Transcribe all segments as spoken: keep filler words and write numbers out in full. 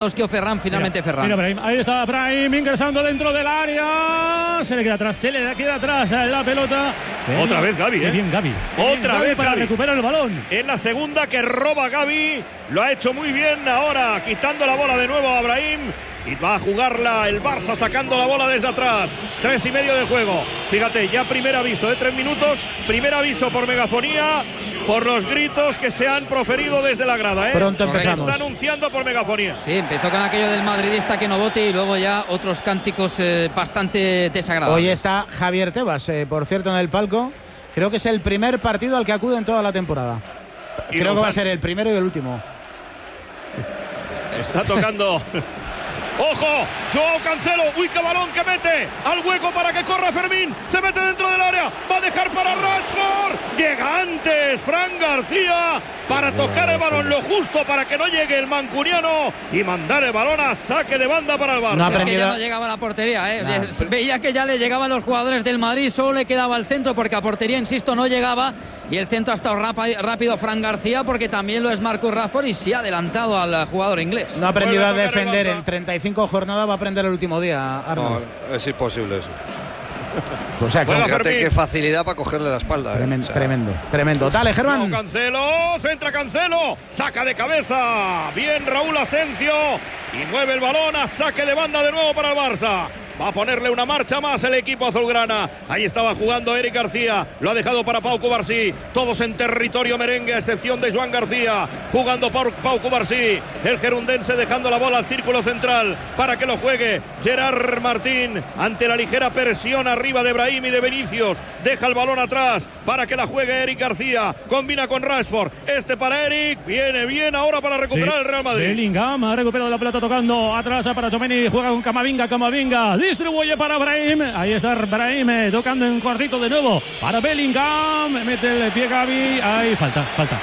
cosqueó Ferran, finalmente mira, Ferran. Mira, Brahim, ahí está Brahim ingresando dentro del área. Se le queda atrás, se le queda atrás la pelota. Otra vez Gavi, ¿eh? Bien, Gavi. Otra bien, vez para Gavi. recuperar el balón. En la segunda que roba Gavi. Lo ha hecho muy bien ahora, quitando la bola de nuevo a Brahim. Y va a jugarla el Barça sacando la bola desde atrás. Tres y medio de juego. Fíjate, ya primer aviso de tres minutos. Primer aviso por megafonía, por los gritos que se han proferido desde la grada, ¿eh? Pronto empezamos. Se está anunciando por megafonía. Sí, empezó con aquello del madridista que no vote y luego ya otros cánticos eh, bastante desagradables. Hoy está Javier Tebas, eh, por cierto, en el palco. Creo que es el primer partido al que acude en toda la temporada. Y Creo que va a Lozano. ser el primero y el último. Está tocando. ¡Ojo! Joao Cancelo. ¡Uy, qué balón que mete! Al hueco para que corra Fermín. Se mete dentro del área. Va a dejar para Rashford. Llega antes Fran García para tocar el balón lo justo para que no llegue el mancuniano y mandar el balón a saque de banda para el Barça. No ha Es que aprendido- ya no llegaba a la portería, ¿eh? Nah. Veía que ya le llegaban los jugadores del Madrid, solo le quedaba el centro porque a portería, insisto, no llegaba. Y el centro ha estado rapa- rápido Fran García porque también lo es Marcus Rashford y se ha adelantado al jugador inglés. No ha aprendido a Vuelve a tocar el defender Barça. en treinta y cinco jornadas, va a aprender el último día, Arnold. No, es imposible eso. O sea, que- Juega Fíjate Fermín. qué facilidad para cogerle la espalda. ¿eh? Tremen- O sea, tremendo, tremendo. Dale, Joao Germán. Cancelo, centra Cancelo, saca de cabeza, bien Raúl Asencio y mueve el balón a saque de banda de nuevo para el Barça. Va a ponerle una marcha más el equipo azulgrana. Ahí estaba jugando Eric García. Lo ha dejado para Pau Cubarsí. Todos en territorio merengue, a excepción de Joan García. Jugando Pau, Pau Cubarsí. El gerundense dejando la bola al círculo central para que lo juegue Gerard Martín. Ante la ligera presión arriba de Brahim y de Vinicius. Deja el balón atrás para que la juegue Eric García. Combina con Rashford. Este para Eric. Viene bien ahora para recuperar Sí. el Real Madrid. Bellingham ha recuperado la pelota tocando atrás para Tchouaméni, juega con Camavinga, Camavinga distribuye para Brahim, ahí está Brahim eh, tocando en cortito de nuevo para Bellingham, mete el pie Gavi, ahí falta, falta.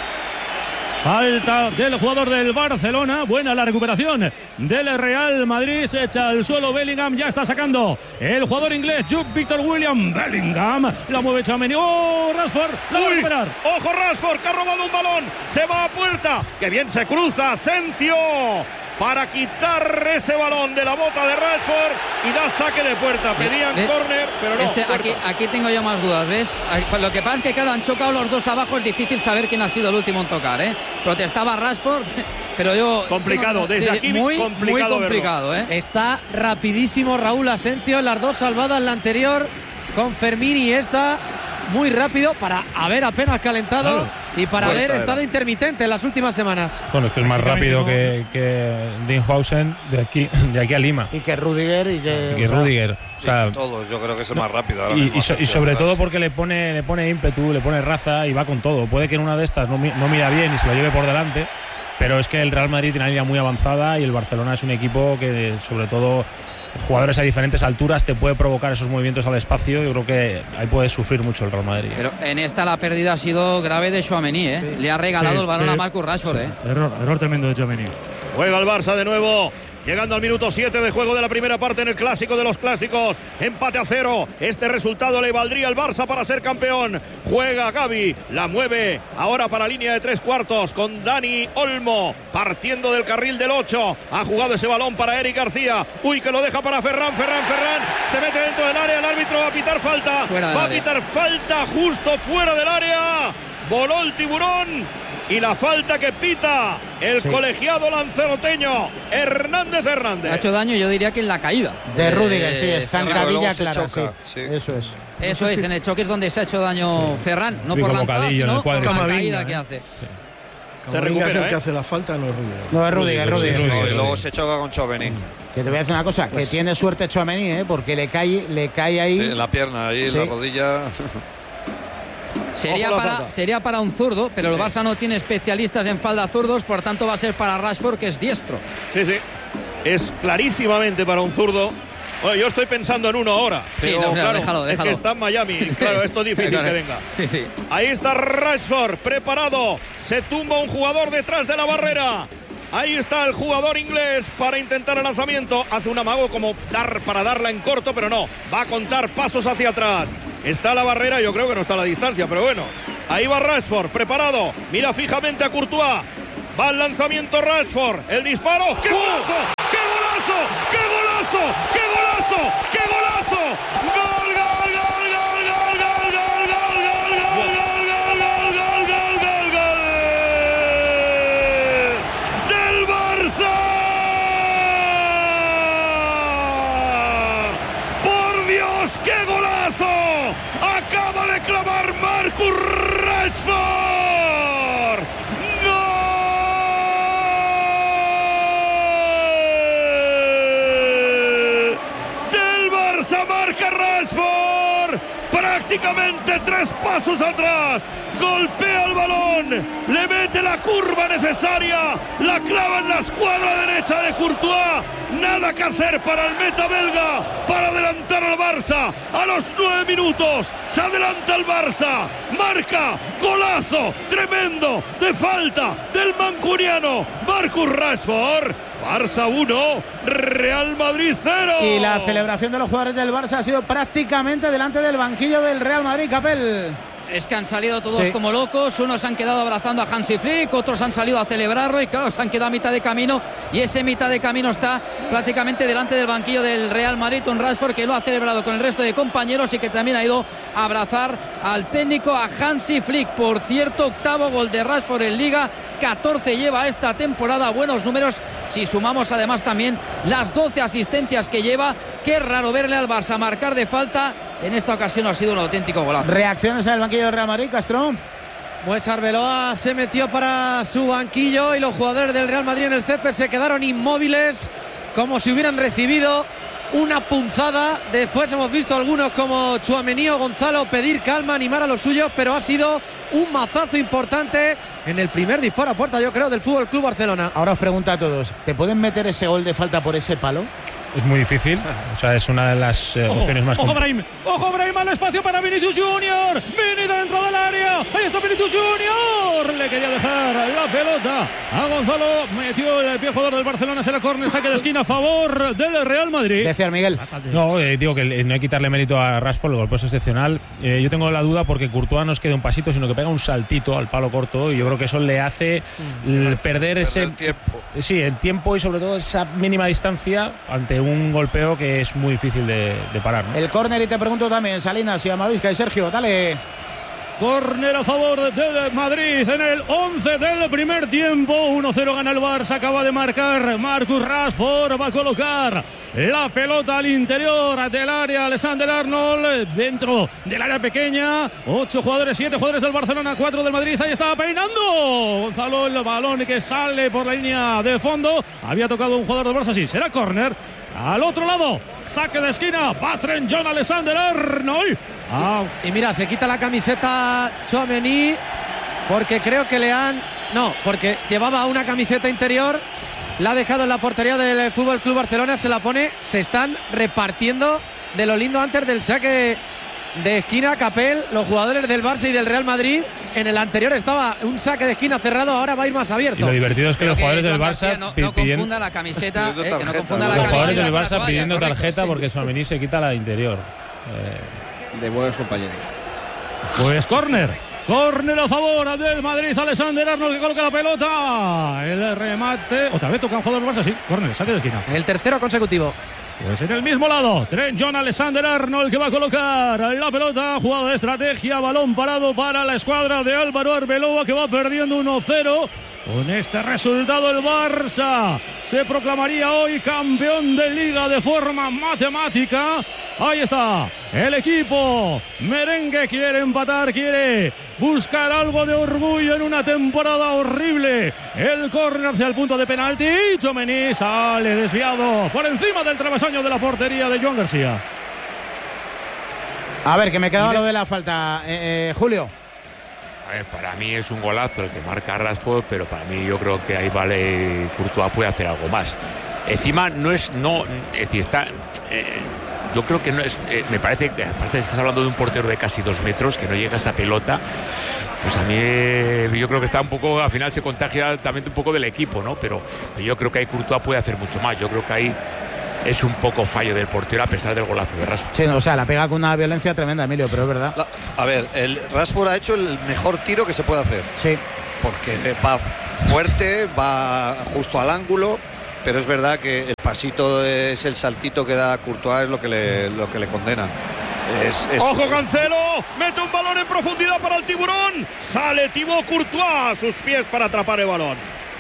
Falta del jugador del Barcelona. Buena la recuperación del Real Madrid. Se echa al suelo Bellingham. Ya está sacando el jugador inglés Jude Victor William. Bellingham la mueve Tchouaméni. ¡Oh! Rashford la va a Uy, recuperar. ojo Rashford que ha robado un balón. Se va a puerta. Que bien se cruza Asencio para quitar ese balón de la bota de Rashford y da saque de puerta. Pedían ¿Ves? córner, pero no. Este, puerta. aquí, aquí tengo yo más dudas, ¿ves? Lo que pasa es que, claro, han chocado los dos abajo. Es difícil saber quién ha sido el último en tocar, ¿eh? Protestaba Rashford, pero yo... Complicado, desde aquí muy, complicado muy complicado, ¿eh? Está rapidísimo Raúl Asencio en las dos salvadas, la anterior con Fermín y esta muy rápido para haber apenas calentado Claro. y para Vuelta haber era. estado intermitente en las últimas semanas. Bueno, es que es más rápido que, que Dinhausen de aquí, de aquí a Lima. Y que Rudiger y que. Y o sea, Rudiger. O sea, y todos, yo creo que es el más rápido ahora y, mismo, y so- y Asencio, sobre atrás. todo porque le pone, le pone ímpetu, le pone raza y va con todo. Puede que en una de estas no, mi- no mira bien y se lo lleve por delante, pero es que el Real Madrid tiene una línea muy avanzada y el Barcelona es un equipo que, sobre todo, jugadores a diferentes alturas te puede provocar esos movimientos al espacio. Yo creo que ahí puede sufrir mucho el Real Madrid. Pero en esta la pérdida ha sido grave de Tchouaméni, ¿eh? Le ha regalado Sí, el balón sí. a Marcus Rashford, ¿eh? Error, error tremendo de Tchouaméni. Juega el Barça de nuevo. Llegando al minuto siete de juego de la primera parte en el clásico de los clásicos. Empate a cero. Este resultado le valdría al Barça para ser campeón. Juega Gavi. La mueve ahora para línea de tres cuartos con Dani Olmo. Partiendo del carril del ocho. Ha jugado ese balón para Eric García. Uy, que lo deja para Ferran. Ferran, Ferran. Se mete dentro del área. El árbitro va a pitar falta. Fuera del Va a área. pitar falta justo fuera del área. Voló el tiburón. Y la falta que pita el Sí. colegiado lanzaroteño Hernández Hernández. Le ha hecho daño, yo diría que en la caída. De Eh, Rudiger, sí, es Sí, pero zancadilla luego se clara. choca, Sí. sí. Eso es. Eso es, en el choque es donde se ha hecho daño Ferran. No Sí, por como la entrada, bocadillo en el sino por la cuádriceps. caída Camavinga, que ¿eh? hace. Se Camavinga es recupera, el que ¿eh? hace la falta, no es Rudiger. No es Rudiger, Rudiger. Rudiger. No, y luego se choca con Tchouaméni. Que te voy a decir una cosa, que tiene suerte Tchouaméni, ¿eh? Porque le cae, le cae ahí. Sí, en la pierna, ahí en Sí. la rodilla. Sería Ojo la para, falta. sería para un zurdo, pero el Barça no tiene especialistas en falda zurdos, por tanto va a ser para Rashford, que es diestro. Sí, sí. Es clarísimamente para un zurdo. Bueno, yo estoy pensando en uno ahora. Pero no, no, claro, déjalo, es déjalo. que está en Miami. Claro, esto es difícil que venga. Sí, sí. Ahí está Rashford, preparado. Se tumba un jugador detrás de la barrera. Ahí está el jugador inglés para intentar el lanzamiento. Hace un amago como dar para darla en corto, pero no. Va a contar pasos hacia atrás. Está la barrera, yo creo que no está a la distancia, pero bueno. Ahí va Rashford, preparado. Mira fijamente a Courtois. Va el lanzamiento Rashford. El disparo. ¡Qué golazo! ¡Qué golazo! ¡Qué golazo! ¡Qué golazo! ¡Gol, gol, gol, gol, gol, gol, gol, gol, gol, gol, gol, gol, gol, gol, gol, gol! ¡Del Barça! ¡Por Dios, qué golazo! Acaba de clavar Marcus Rashford. ¡Gol! Del Barça marca Rashford. Prácticamente tres pasos atrás. Golpea el balón. Le mete la curva necesaria. La clava en la escuadra derecha de Courtois. Nada que hacer para el meta belga para adelantar al Barça. A los nueve minutos se adelanta el Barça. Marca, golazo tremendo de falta del mancuniano Marcus Rashford. Barça uno, Real Madrid cero. Y la celebración de los jugadores del Barça ha sido prácticamente delante del banquillo del Real Madrid, Capel. Es que han salido todos Sí. como locos, unos han quedado abrazando a Hansi Flick, otros han salido a celebrarlo y claro, se han quedado a mitad de camino y ese mitad de camino está prácticamente delante del banquillo del Real Madrid, un Rashford que lo ha celebrado con el resto de compañeros y que también ha ido a abrazar al técnico, a Hansi Flick. Por cierto, octavo gol de Rashford en Liga, catorce lleva esta temporada, buenos números si sumamos además también las doce asistencias que lleva. Qué raro verle al Barça marcar de falta. En esta ocasión ha sido un auténtico golazo. Reacciones en el banquillo del Real Madrid, Castro. Pues Arbeloa se metió para su banquillo y los jugadores del Real Madrid en el césped se quedaron inmóviles como si hubieran recibido una punzada. Después hemos visto algunos como Tchouaméni o Gonzalo pedir calma, animar a los suyos, pero ha sido un mazazo importante en el primer disparo a puerta, yo creo, del Fútbol Club Barcelona. Ahora os pregunto a todos, ¿te pueden meter ese gol de falta por ese palo? Es muy difícil, o sea, es una de las eh, Ojo, opciones más ojo complicadas. Brahim, ojo Brahim al espacio para Vinicius Junior. Vini dentro del área. Ahí está Vinicius Junior. Le quería dejar la pelota a Gonzalo. Metió el pie jugador del Barcelona. Será córner, saque de esquina a favor del Real Madrid. Decía Miguel. No, eh, digo que no hay que quitarle mérito a Rashford, el golpe es excepcional. Eh, yo tengo la duda porque Courtois no es que dé un pasito, sino que pega un saltito al palo corto y yo creo que eso le hace l- perder ese Perder tiempo. Sí, el tiempo y sobre todo esa mínima distancia ante un golpeo que es muy difícil de, de parar, ¿no? El córner, y te pregunto también, Salinas y Amavisca y Sergio, dale. Córner a favor del Madrid en el once del primer tiempo. uno cero gana el Barça. Acaba de marcar Marcus Rashford. Va a colocar la pelota al interior del área. Alexander Arnold dentro del área pequeña. Ocho jugadores, siete jugadores del Barcelona, cuatro del Madrid. Ahí está peinando Gonzalo el balón que sale por la línea de fondo. Había tocado un jugador del Barça. Sí, será córner. Al otro lado, saque de esquina. Va Trent John Alexander Arnold. Ah. Y mira, se quita la camiseta Tchouaméni porque creo que le han... No, porque llevaba una camiseta interior, la ha dejado en la portería del Fútbol Club Barcelona, se la pone, se están repartiendo de lo lindo antes del saque de esquina. Capel, los jugadores del Barça y del Real Madrid, en el anterior estaba un saque de esquina cerrado, ahora va a ir más Y abierto. lo divertido es que Creo los jugadores que del Joan Barça García no, pi- no pidiendo- confunda la camiseta, Pidiendo eh, que no tarjeta. confunda la los camiseta jugadores del con la Barça toalla, pidiendo correcto, tarjeta sí. porque Tchouaméni se quita la interior. Eh, De buenos compañeros. Pues córner. Córner a favor del Madrid. Alexander Arnold que coloca la pelota. El remate. Otra vez toca un jugador del Barça. Sí, córner, saque de esquina. El tercero consecutivo. Pues en el mismo lado, Trent John Alexander Arnold que va a colocar la pelota. Jugada de estrategia. Balón parado para la escuadra de Álvaro Arbeloa que va perdiendo uno cero. Con este resultado el Barça se proclamaría hoy campeón de Liga de forma matemática. Ahí está, el equipo merengue quiere empatar, quiere buscar algo de orgullo en una temporada horrible. El córner hacia el punto de penalti. Tchouaméni sale desviado por encima del travesaño de la portería de Joan García. A ver, que me quedaba lo de la falta. Eh, eh, Julio. A ver, para mí es un golazo el que marca Rashford, pero para mí yo creo que ahí vale Courtois puede hacer algo más. Encima no es no, es decir, está eh, yo creo que no es eh, me parece que aparte estás hablando de un portero de casi dos metros que no llega a esa pelota. Pues a mí eh, yo creo que está un poco, al final se contagia también un poco del equipo, ¿no? Pero yo creo que ahí Courtois puede hacer mucho más. Yo creo que ahí es un poco fallo del portero a pesar del golazo de Rashford. Sí, no, o sea, la pega con una violencia tremenda, Emilio, pero es verdad. La- a ver, el Rashford ha hecho el mejor tiro que se puede hacer. Sí. Porque va fuerte, va justo al ángulo pero es verdad que el pasito es el saltito que da Courtois, es lo que le, lo que le condena. Es, es, ¡Ojo Cancelo! Mete un balón en profundidad para el tiburón. Sale Thibaut Courtois a sus pies para atrapar el balón.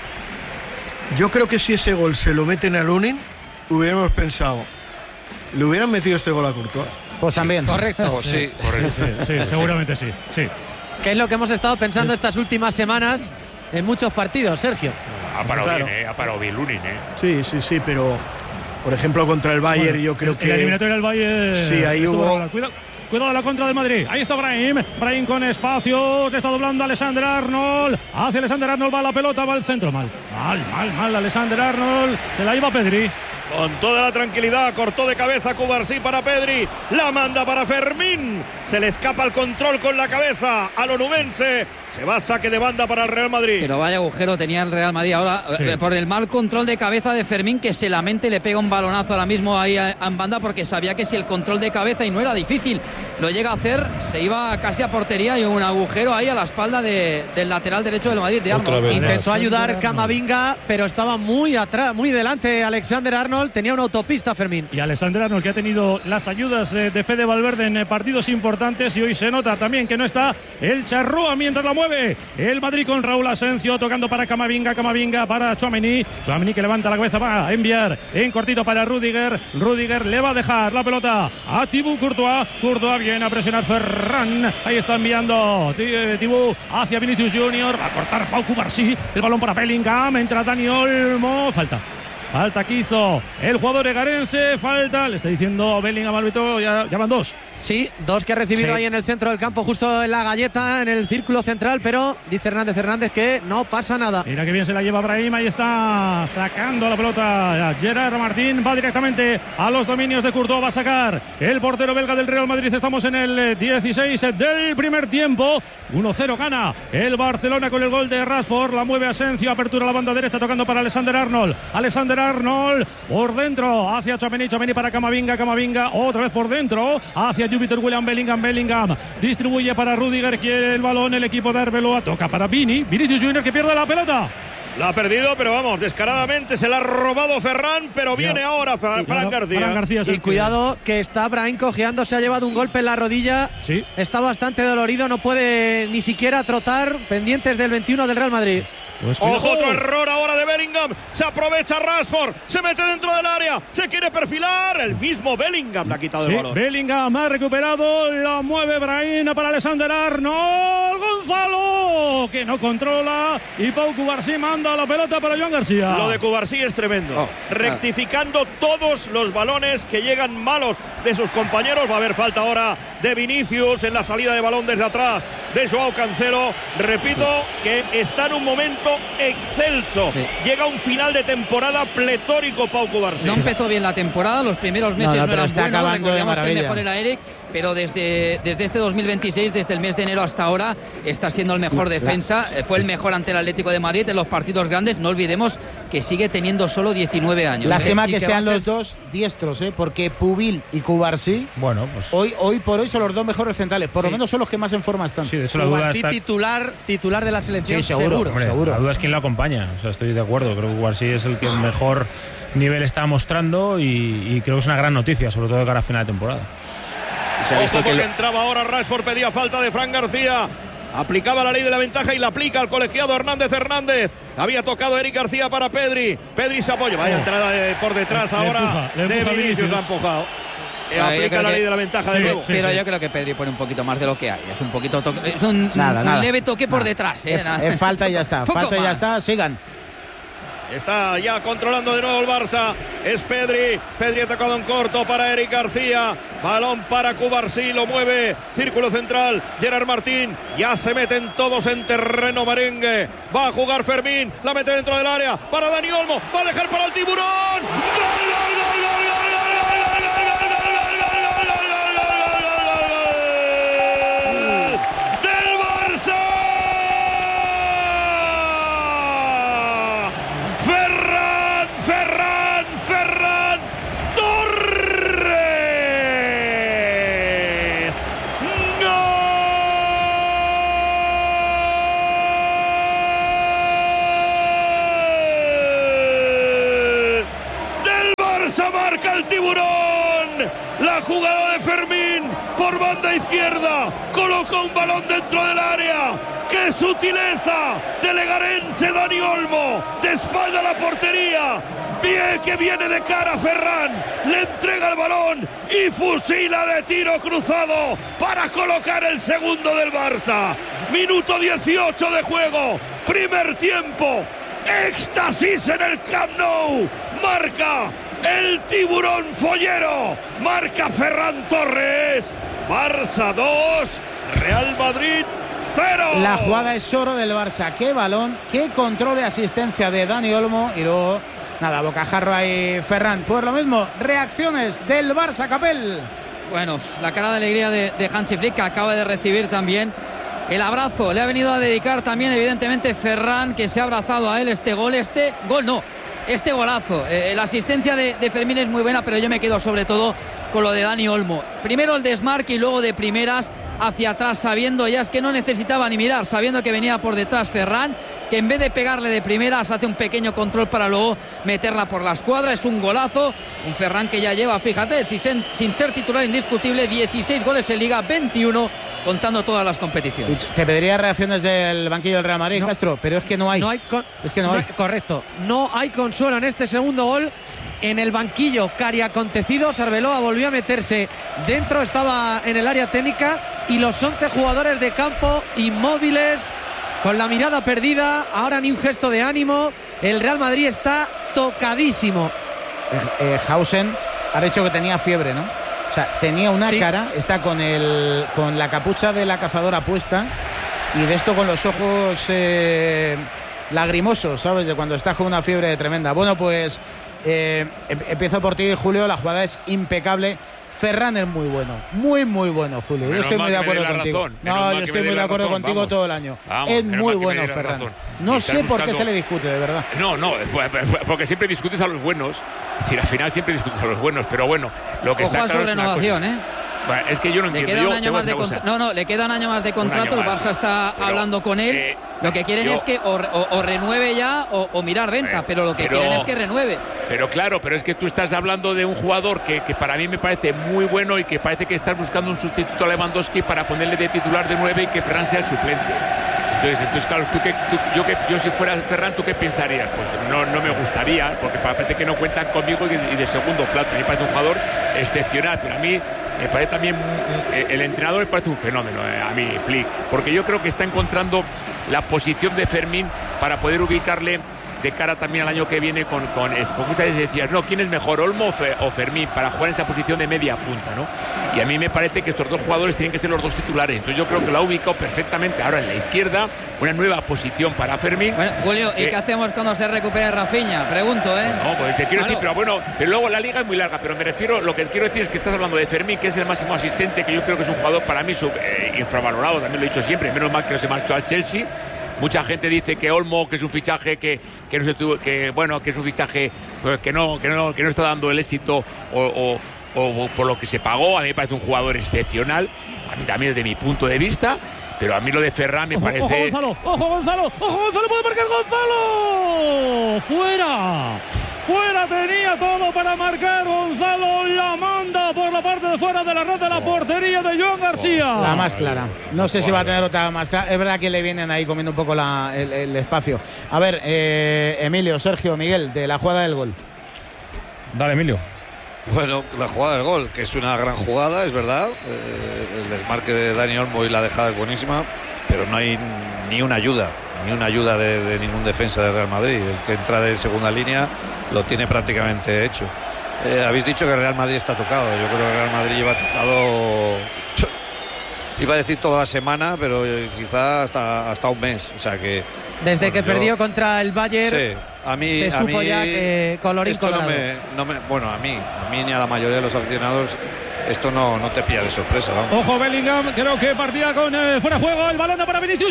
Yo creo que si ese gol se lo meten a Lunin, hubiéramos pensado, ¿le hubieran metido este gol a Courtois? Pues también. Correcto. Pues sí, Sí, sí, sí, seguramente sí. sí. Que es lo que hemos estado pensando estas últimas semanas en muchos partidos, Sergio. Ha parado Claro. bien, ¿eh? Ha parado bien Lunin, ¿eh? Sí, sí, sí, pero por ejemplo contra el Bayern Bueno, yo creo el, que... El eliminatorio del Bayern. Sí, ahí estuvo hubo- regular. Cuidado. Cuidado de la contra del Madrid. Ahí está Brahim. Brahim con espacio. Está doblando a Alexander Arnold. Hacia Alexander Arnold. Va la pelota. Va al centro. Mal. Mal, mal, mal. Alexander Arnold. Se la lleva Pedri. Con toda la tranquilidad, cortó de cabeza Cubarsí para Pedri, la manda para Fermín, se le escapa el control con la cabeza al onubense, se va a saque de banda para el Real Madrid. Pero vaya agujero tenía el Real Madrid ahora Sí. eh, por el mal control de cabeza de Fermín, que se lamente le pega un balonazo ahora mismo ahí a- en banda, porque sabía que si el control de cabeza, y no era difícil, lo llega a hacer, se iba casi a portería, y un agujero ahí a la espalda de- del lateral derecho del Madrid, de Arnold. Intentó ayudar Camavinga, pero estaba muy atrás, muy delante Alexander Arnold. Tenía una autopista, Fermín. Y Alexander Arnold, que ha tenido las ayudas eh, de Fede Valverde en eh, partidos importantes, y hoy se nota también que no está el Charrúa mientras la mueve el Madrid con Raúl Asensio tocando para Camavinga, Camavinga para Tchouaméni, Tchouaméni que levanta la cabeza, va a enviar en cortito para Rudiger, Rudiger le va a dejar la pelota a Thibaut Courtois, Courtois viene a presionar Ferran, ahí está enviando Thibaut hacia Vinicius Junior, va a cortar Pau Cubarsí, el balón para Bellingham, entra Dani Olmo, falta. Falta que hizo el jugador egarense, falta, le está diciendo Bellingham al árbitro, ya, ya van dos. Sí, dos que ha recibido Sí. ahí en el centro del campo, justo en la galleta, en el círculo central, pero dice Hernández Hernández que no pasa nada. Mira que bien se la lleva Brahim, ahí está sacando la pelota Gerard Martín, va directamente a los dominios de Courtois, va a sacar el portero belga del Real Madrid. Estamos en el dieciséis del primer tiempo, uno cero gana el Barcelona con el gol de Rashford, la mueve Asensio, apertura a la banda derecha tocando para Alexander Arnold, Alexander Arnold por dentro hacia Tchouaméni, Tchouaméni para Camavinga, Camavinga otra vez por dentro hacia Júpiter William Bellingham, Bellingham distribuye para Rudiger, quiere el balón el equipo de Arbeloa, toca para Vini, Vinicius Junior que pierde la pelota. La ha perdido, pero vamos, descaradamente se la ha robado Ferran, pero viene ahora Fran, Fran García. Fran García es Y el que- cuidado que está Brahim cojeando, se ha llevado un golpe en la rodilla, Sí. está bastante dolorido, no puede ni siquiera trotar, pendientes del veintiuno del Real Madrid. Pues Ojo, cuidado. otro error ahora de Bellingham. Se aprovecha Rashford. Se mete dentro del área. Se quiere perfilar. El mismo Bellingham le ha quitado Sí, el balón. Bellingham ha recuperado, la mueve Brahim para Alexander Arnold, Gonzalo que no controla y Pau Cubarsí manda la pelota para Joan García. Lo de Cubarsí es tremendo. Oh, Rectificando todos los balones que llegan malos de sus compañeros. Va a haber falta ahora de Vinicius en la salida de balón desde atrás de Joao Cancelo. Repito que está en un momento excelso. Sí. Llega un final de temporada pletórico Pau Cubarsí. No empezó bien la temporada, los primeros meses No, no, no, pero eran está buenos, acabando de recordemos que el maravilla. mejor era Eric, pero desde, desde este dos mil veintiséis, desde el mes de enero hasta ahora, está siendo el mejor defensa, eh, fue el mejor ante el Atlético de Madrid en los partidos grandes. No olvidemos que sigue teniendo solo diecinueve años. Lástima ¿eh? Y que va sean a ser- los dos diestros, ¿eh? Porque Pubil y Cubarsí Bueno, pues hoy, hoy por hoy son los dos mejores centrales. Por Sí. lo menos son los que más en forma están. sí, de hecho la duda Cubarsí está. titular, titular de la selección, Sí, seguro. seguro. Hombre, seguro. La duda es quién lo acompaña. O sea, estoy de acuerdo. Creo que Cubarsí es el que mejor nivel está mostrando y, y creo que es una gran noticia, sobre todo de cara a final de temporada. Ojo porque entraba ahora Rashford, pedía falta de Fran García. Aplicaba la ley de la ventaja y la aplica al colegiado Hernández Hernández. Había tocado Eric García para Pedri. Pedri se apoya. Vaya Oh. entrada de- por detrás Le- le ahora empuja, le de empuja Vinicius. Vinicius. La ha empujado. Eh, Ah, yo aplica creo la que- ley de la ventaja Sí, de nuevo. sí. Pero yo creo que Pedri pone un poquito más de lo que hay. Es un poquito toque, es un, Nada, un nada. leve toque por Nada. detrás. ¿eh? Es, Nada. es falta y ya está. Poco Falta y ya más. está. Sigan. Está ya controlando de nuevo el Barça. Es Pedri. Pedri ha tocado en corto para Eric García. Balón para Cubarsí. Lo mueve. Círculo central. Gerard Martín. Ya se meten todos en terreno merengue. Va a jugar Fermín. La mete dentro del área. Para Dani Olmo. Va a dejar para el tiburón. ¡Gol, gol, gol, gol, gol, gol, gol, gol, gol, gol, gol, gol, gol, gol, gol, gol, del Barça! Ferran, Ferran, Ferran Torres. ¡Gol! Barça marca el tiburón. La jugada de Fermín por banda izquierda. Coloca un balón dentro del área. ¡Qué sutileza! De Legarense Dani Olmo. De espalda a la portería. Bien que viene de cara Ferran. Le entrega el balón y fusila de tiro cruzado para colocar el segundo del Barça. Minuto dieciocho de juego. Primer tiempo. Éxtasis en el Camp Nou. Marca el tiburón follero. Marca Ferran Torres. Barça dos, Real Madrid cero. La jugada es oro del Barça. Qué balón, qué control y asistencia de Dani Olmo. Y luego, nada, bocajarro ahí Ferran. Pues lo mismo, reacciones del Barça, Capel. Bueno, la cara de alegría de, de Hansi Flick, que acaba de recibir también el abrazo. Le ha venido a dedicar también, evidentemente, Ferran, que se ha abrazado a él. Este gol, este gol no, este golazo. Eh, la asistencia de, de Fermín es muy buena, pero yo me quedo sobre todo con lo de Dani Olmo. Primero el desmarque y luego de primeras hacia atrás, sabiendo ya es que no necesitaba ni mirar, sabiendo que venía por detrás Ferran, que en vez de pegarle de primeras hace un pequeño control para luego meterla por la escuadra. Es un golazo, un Ferran que ya lleva, fíjate, sin, sin ser titular indiscutible, dieciséis goles en Liga, veintiuno contando todas las competiciones. Te pediría reacciones del banquillo del Real Madrid, no, Castro, pero es que no hay. No hay con, es que no, no hay. Correcto, no hay consuelo en este segundo gol. En el banquillo, cari acontecido, Arbeloa volvió a meterse dentro, estaba en el área técnica y los once jugadores de campo inmóviles, con la mirada perdida, ahora ni un gesto de ánimo. El Real Madrid está tocadísimo. Eh, eh, Hausen ha dicho que tenía fiebre, ¿no? O sea, tenía una sí. cara, está con, el, con la capucha de la cazadora puesta y de esto con los ojos eh, lagrimosos, ¿sabes? De cuando estás con una fiebre tremenda. Bueno, pues eh, empiezo por ti, Julio. La jugada es impecable. Ferran es muy bueno, muy muy bueno, Julio. Menos yo estoy muy de acuerdo contigo. No, yo estoy muy de acuerdo razón, contigo vamos. todo el año. Vamos, es muy bueno Ferran. No sé por qué se le discute, de verdad. No, no, porque siempre discutes a los buenos. Es decir, al final siempre discutes a los buenos, pero bueno, lo que Ojo está a claro su es renovación, ¿eh? Bueno, es que yo no le entiendo. Queda un yo, año más de contra... No, no, le queda un año más de contrato. El Barça está pero, hablando con él. Eh, lo que quieren yo... es que o, o, o renueve ya o, o mirar venta, eh, pero lo que pero, quieren es que renueve. Pero claro, pero es que tú estás hablando de un jugador que, que para mí me parece muy bueno y que parece que estás buscando un sustituto a Lewandowski para ponerle de titular de nueve y que Ferran sea el suplente. Entonces, entonces claro, tú que, tú, yo, que, yo si fuera Ferran, ¿tú qué pensarías? Pues no, no me gustaría, porque parece que no cuentan conmigo y, y de segundo plato. Me parece un jugador excepcional, pero a mí me parece también, el entrenador me parece un fenómeno, eh, a mí, Flick, porque yo creo que está encontrando la posición de Fermín para poder ubicarle de cara también al año que viene con, con esto. Muchas veces decías, no, ¿quién es mejor, Olmo o Fermín, para jugar en esa posición de media punta, ¿no? Y a mí me parece que estos dos jugadores tienen que ser los dos titulares. Entonces yo creo que lo ha ubicado perfectamente ahora en la izquierda, una nueva posición para Fermín. Bueno, Julio, ¿y eh, qué hacemos cuando se recupere Rafinha? Pregunto, ¿eh? No, pues te quiero claro. decir, pero bueno, pero luego la liga es muy larga, pero me refiero, lo que quiero decir es que estás hablando de Fermín, que es el máximo asistente, que yo creo que es un jugador para mí sub, eh, infravalorado, también lo he dicho siempre, menos mal que no se marchó al Chelsea. Mucha gente dice que Olmo, que es un fichaje que, que no se tuvo, que bueno, que es un fichaje pues, que no, que no, que no está dando el éxito o, o, o por lo que se pagó. A mí me parece un jugador excepcional, a mí también desde mi punto de vista, pero a mí lo de Ferran me ojo, parece. Ojo Gonzalo, ojo Gonzalo, ojo Gonzalo, puede marcar Gonzalo. Fuera. Fuera, tenía todo para marcar Gonzalo, la manda por la parte de fuera de la red de la portería de Joan García. La más clara. No sé si va a tener otra más clara. Es verdad que le vienen ahí comiendo un poco la, el, el espacio. A ver, eh, Emilio, Sergio, Miguel, de la jugada del gol. Dale, Emilio. Bueno, la jugada del gol, que es una gran jugada, es verdad. Eh, el desmarque de Dani Olmo y la dejada es buenísima, pero no hay ni una ayuda. Ni una ayuda de, de ningún defensa de Real Madrid. El que entra de segunda línea lo tiene prácticamente hecho. Eh, habéis dicho que el Real Madrid está tocado. Yo creo que el Real Madrid lleva tocado, iba a decir toda la semana, pero quizá hasta, hasta un mes. O sea que desde bueno, que yo, perdió contra el Bayern, sí, a mí, se a supo mí, ya que colorín colorado. No me, no me, bueno, a mí, a mí ni a la mayoría de los aficionados esto no, no te pilla de sorpresa, vamos. Ojo Bellingham, creo que partía con eh, fuera de juego, el balón para Vinicius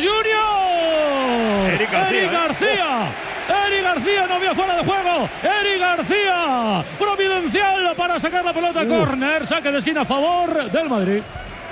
Junior. Eric García. Eric García. ¿eh? Eric García no había fuera de juego. Eric García, providencial para sacar la pelota. Uh. Córner, saque de esquina a favor del Madrid.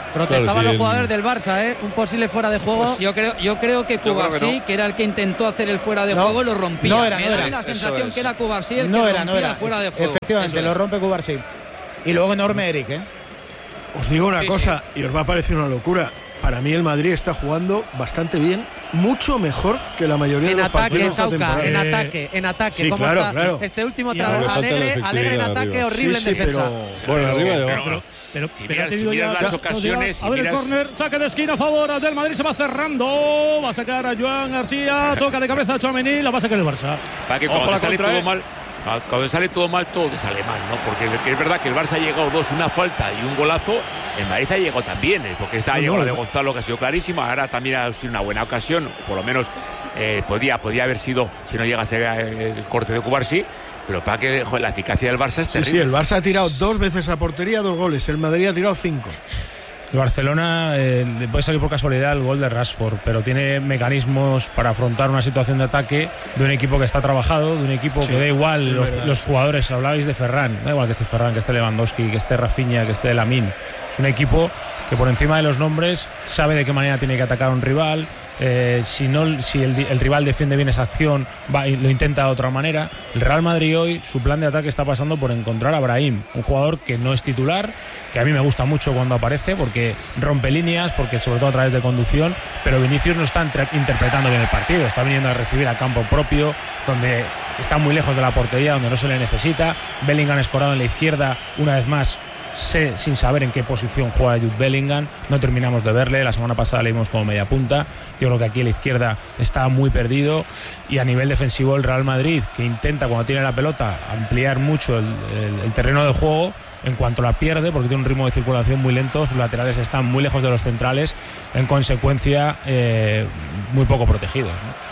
Protestaban Claro, sí, los el- jugadores del Barça, ¿eh? Un posible fuera de juego. Pues yo creo, yo creo que Yo creo que Cubarsí, no. que era el que intentó hacer el fuera de No, juego, lo rompía. no era, Me no da era. la Eso sensación es. que era Cubarsí el no que era, no rompía era. el fuera de juego. Efectivamente, Eso lo es. rompe Cubarsí. Y luego enorme Eric, ¿eh? Os digo una Sí, cosa, y os va a parecer una locura. Para mí el Madrid está jugando bastante bien, mucho mejor que la mayoría En de los ataque, partidos de esta Sauca, temporada. en Eh, ataque, en ataque. sí, ¿Cómo claro, está claro. este último Y trabajo? ahora le falta la Alegre, efectividad alegre en ataque, arriba. horrible Sí, sí, en defensa. pero- Bueno, arriba y Pero- abajo. Pero, pero, Si pero miras- te si digo ya, miras las ya, ocasiones, a si ver el miras- córner, saque de esquina a favor del Madrid, se va cerrando, va a sacar a Joan García, toca de cabeza a Tchouaméni, la va a sacar el Barça. Para que Ojo cuando la sale contra, todo ¿eh? mal, cuando sale todo mal, todo te sale mal, ¿no? Porque es verdad que el Barça ha llegado dos, una falta y un golazo. El Madrid ha llegado también, ¿eh? Porque esta ha No, llegado no, de no. Gonzalo, que ha sido clarísima. Ahora también ha sido una buena ocasión, por lo menos eh, podía, podía haber sido, si no llegase el corte de Cubarsí. Pero para que joder, la eficacia del Barça es Sí, terrible. sí, el Barça ha tirado dos veces a portería, dos goles. El Madrid ha tirado cinco. El Barcelona eh, le puede salir por casualidad el gol de Rashford, pero tiene mecanismos para afrontar una situación de ataque de un equipo que está trabajado, de un equipo Sí, que da igual es los, verdad. los jugadores. Hablabais de Ferran, da igual que esté Ferran, que esté Lewandowski, que esté Rafinha, que esté Lamine. Es un equipo que por encima de los nombres sabe de qué manera tiene que atacar a un rival. Eh, si no, si el, el rival defiende bien esa acción, va y lo intenta de otra manera. El Real Madrid hoy, su plan de ataque está pasando por encontrar a Brahim, un jugador que no es titular, que a mí me gusta mucho cuando aparece, porque rompe líneas, porque sobre todo a través de conducción, pero Vinicius no está entre- interpretando bien el partido, está viniendo a recibir a campo propio, donde está muy lejos de la portería, donde no se le necesita. Bellingham escorado en la izquierda, una vez más. Sé sin saber en qué posición juega Jude Bellingham, no terminamos de verle, la semana pasada le vimos como media punta. Yo creo que aquí a la izquierda está muy perdido, y a nivel defensivo el Real Madrid, que intenta cuando tiene la pelota ampliar mucho el, el- el terreno de juego, en cuanto la pierde, porque tiene un ritmo de circulación muy lento, sus laterales están muy lejos de los centrales, en consecuencia eh, muy poco protegidos, ¿no?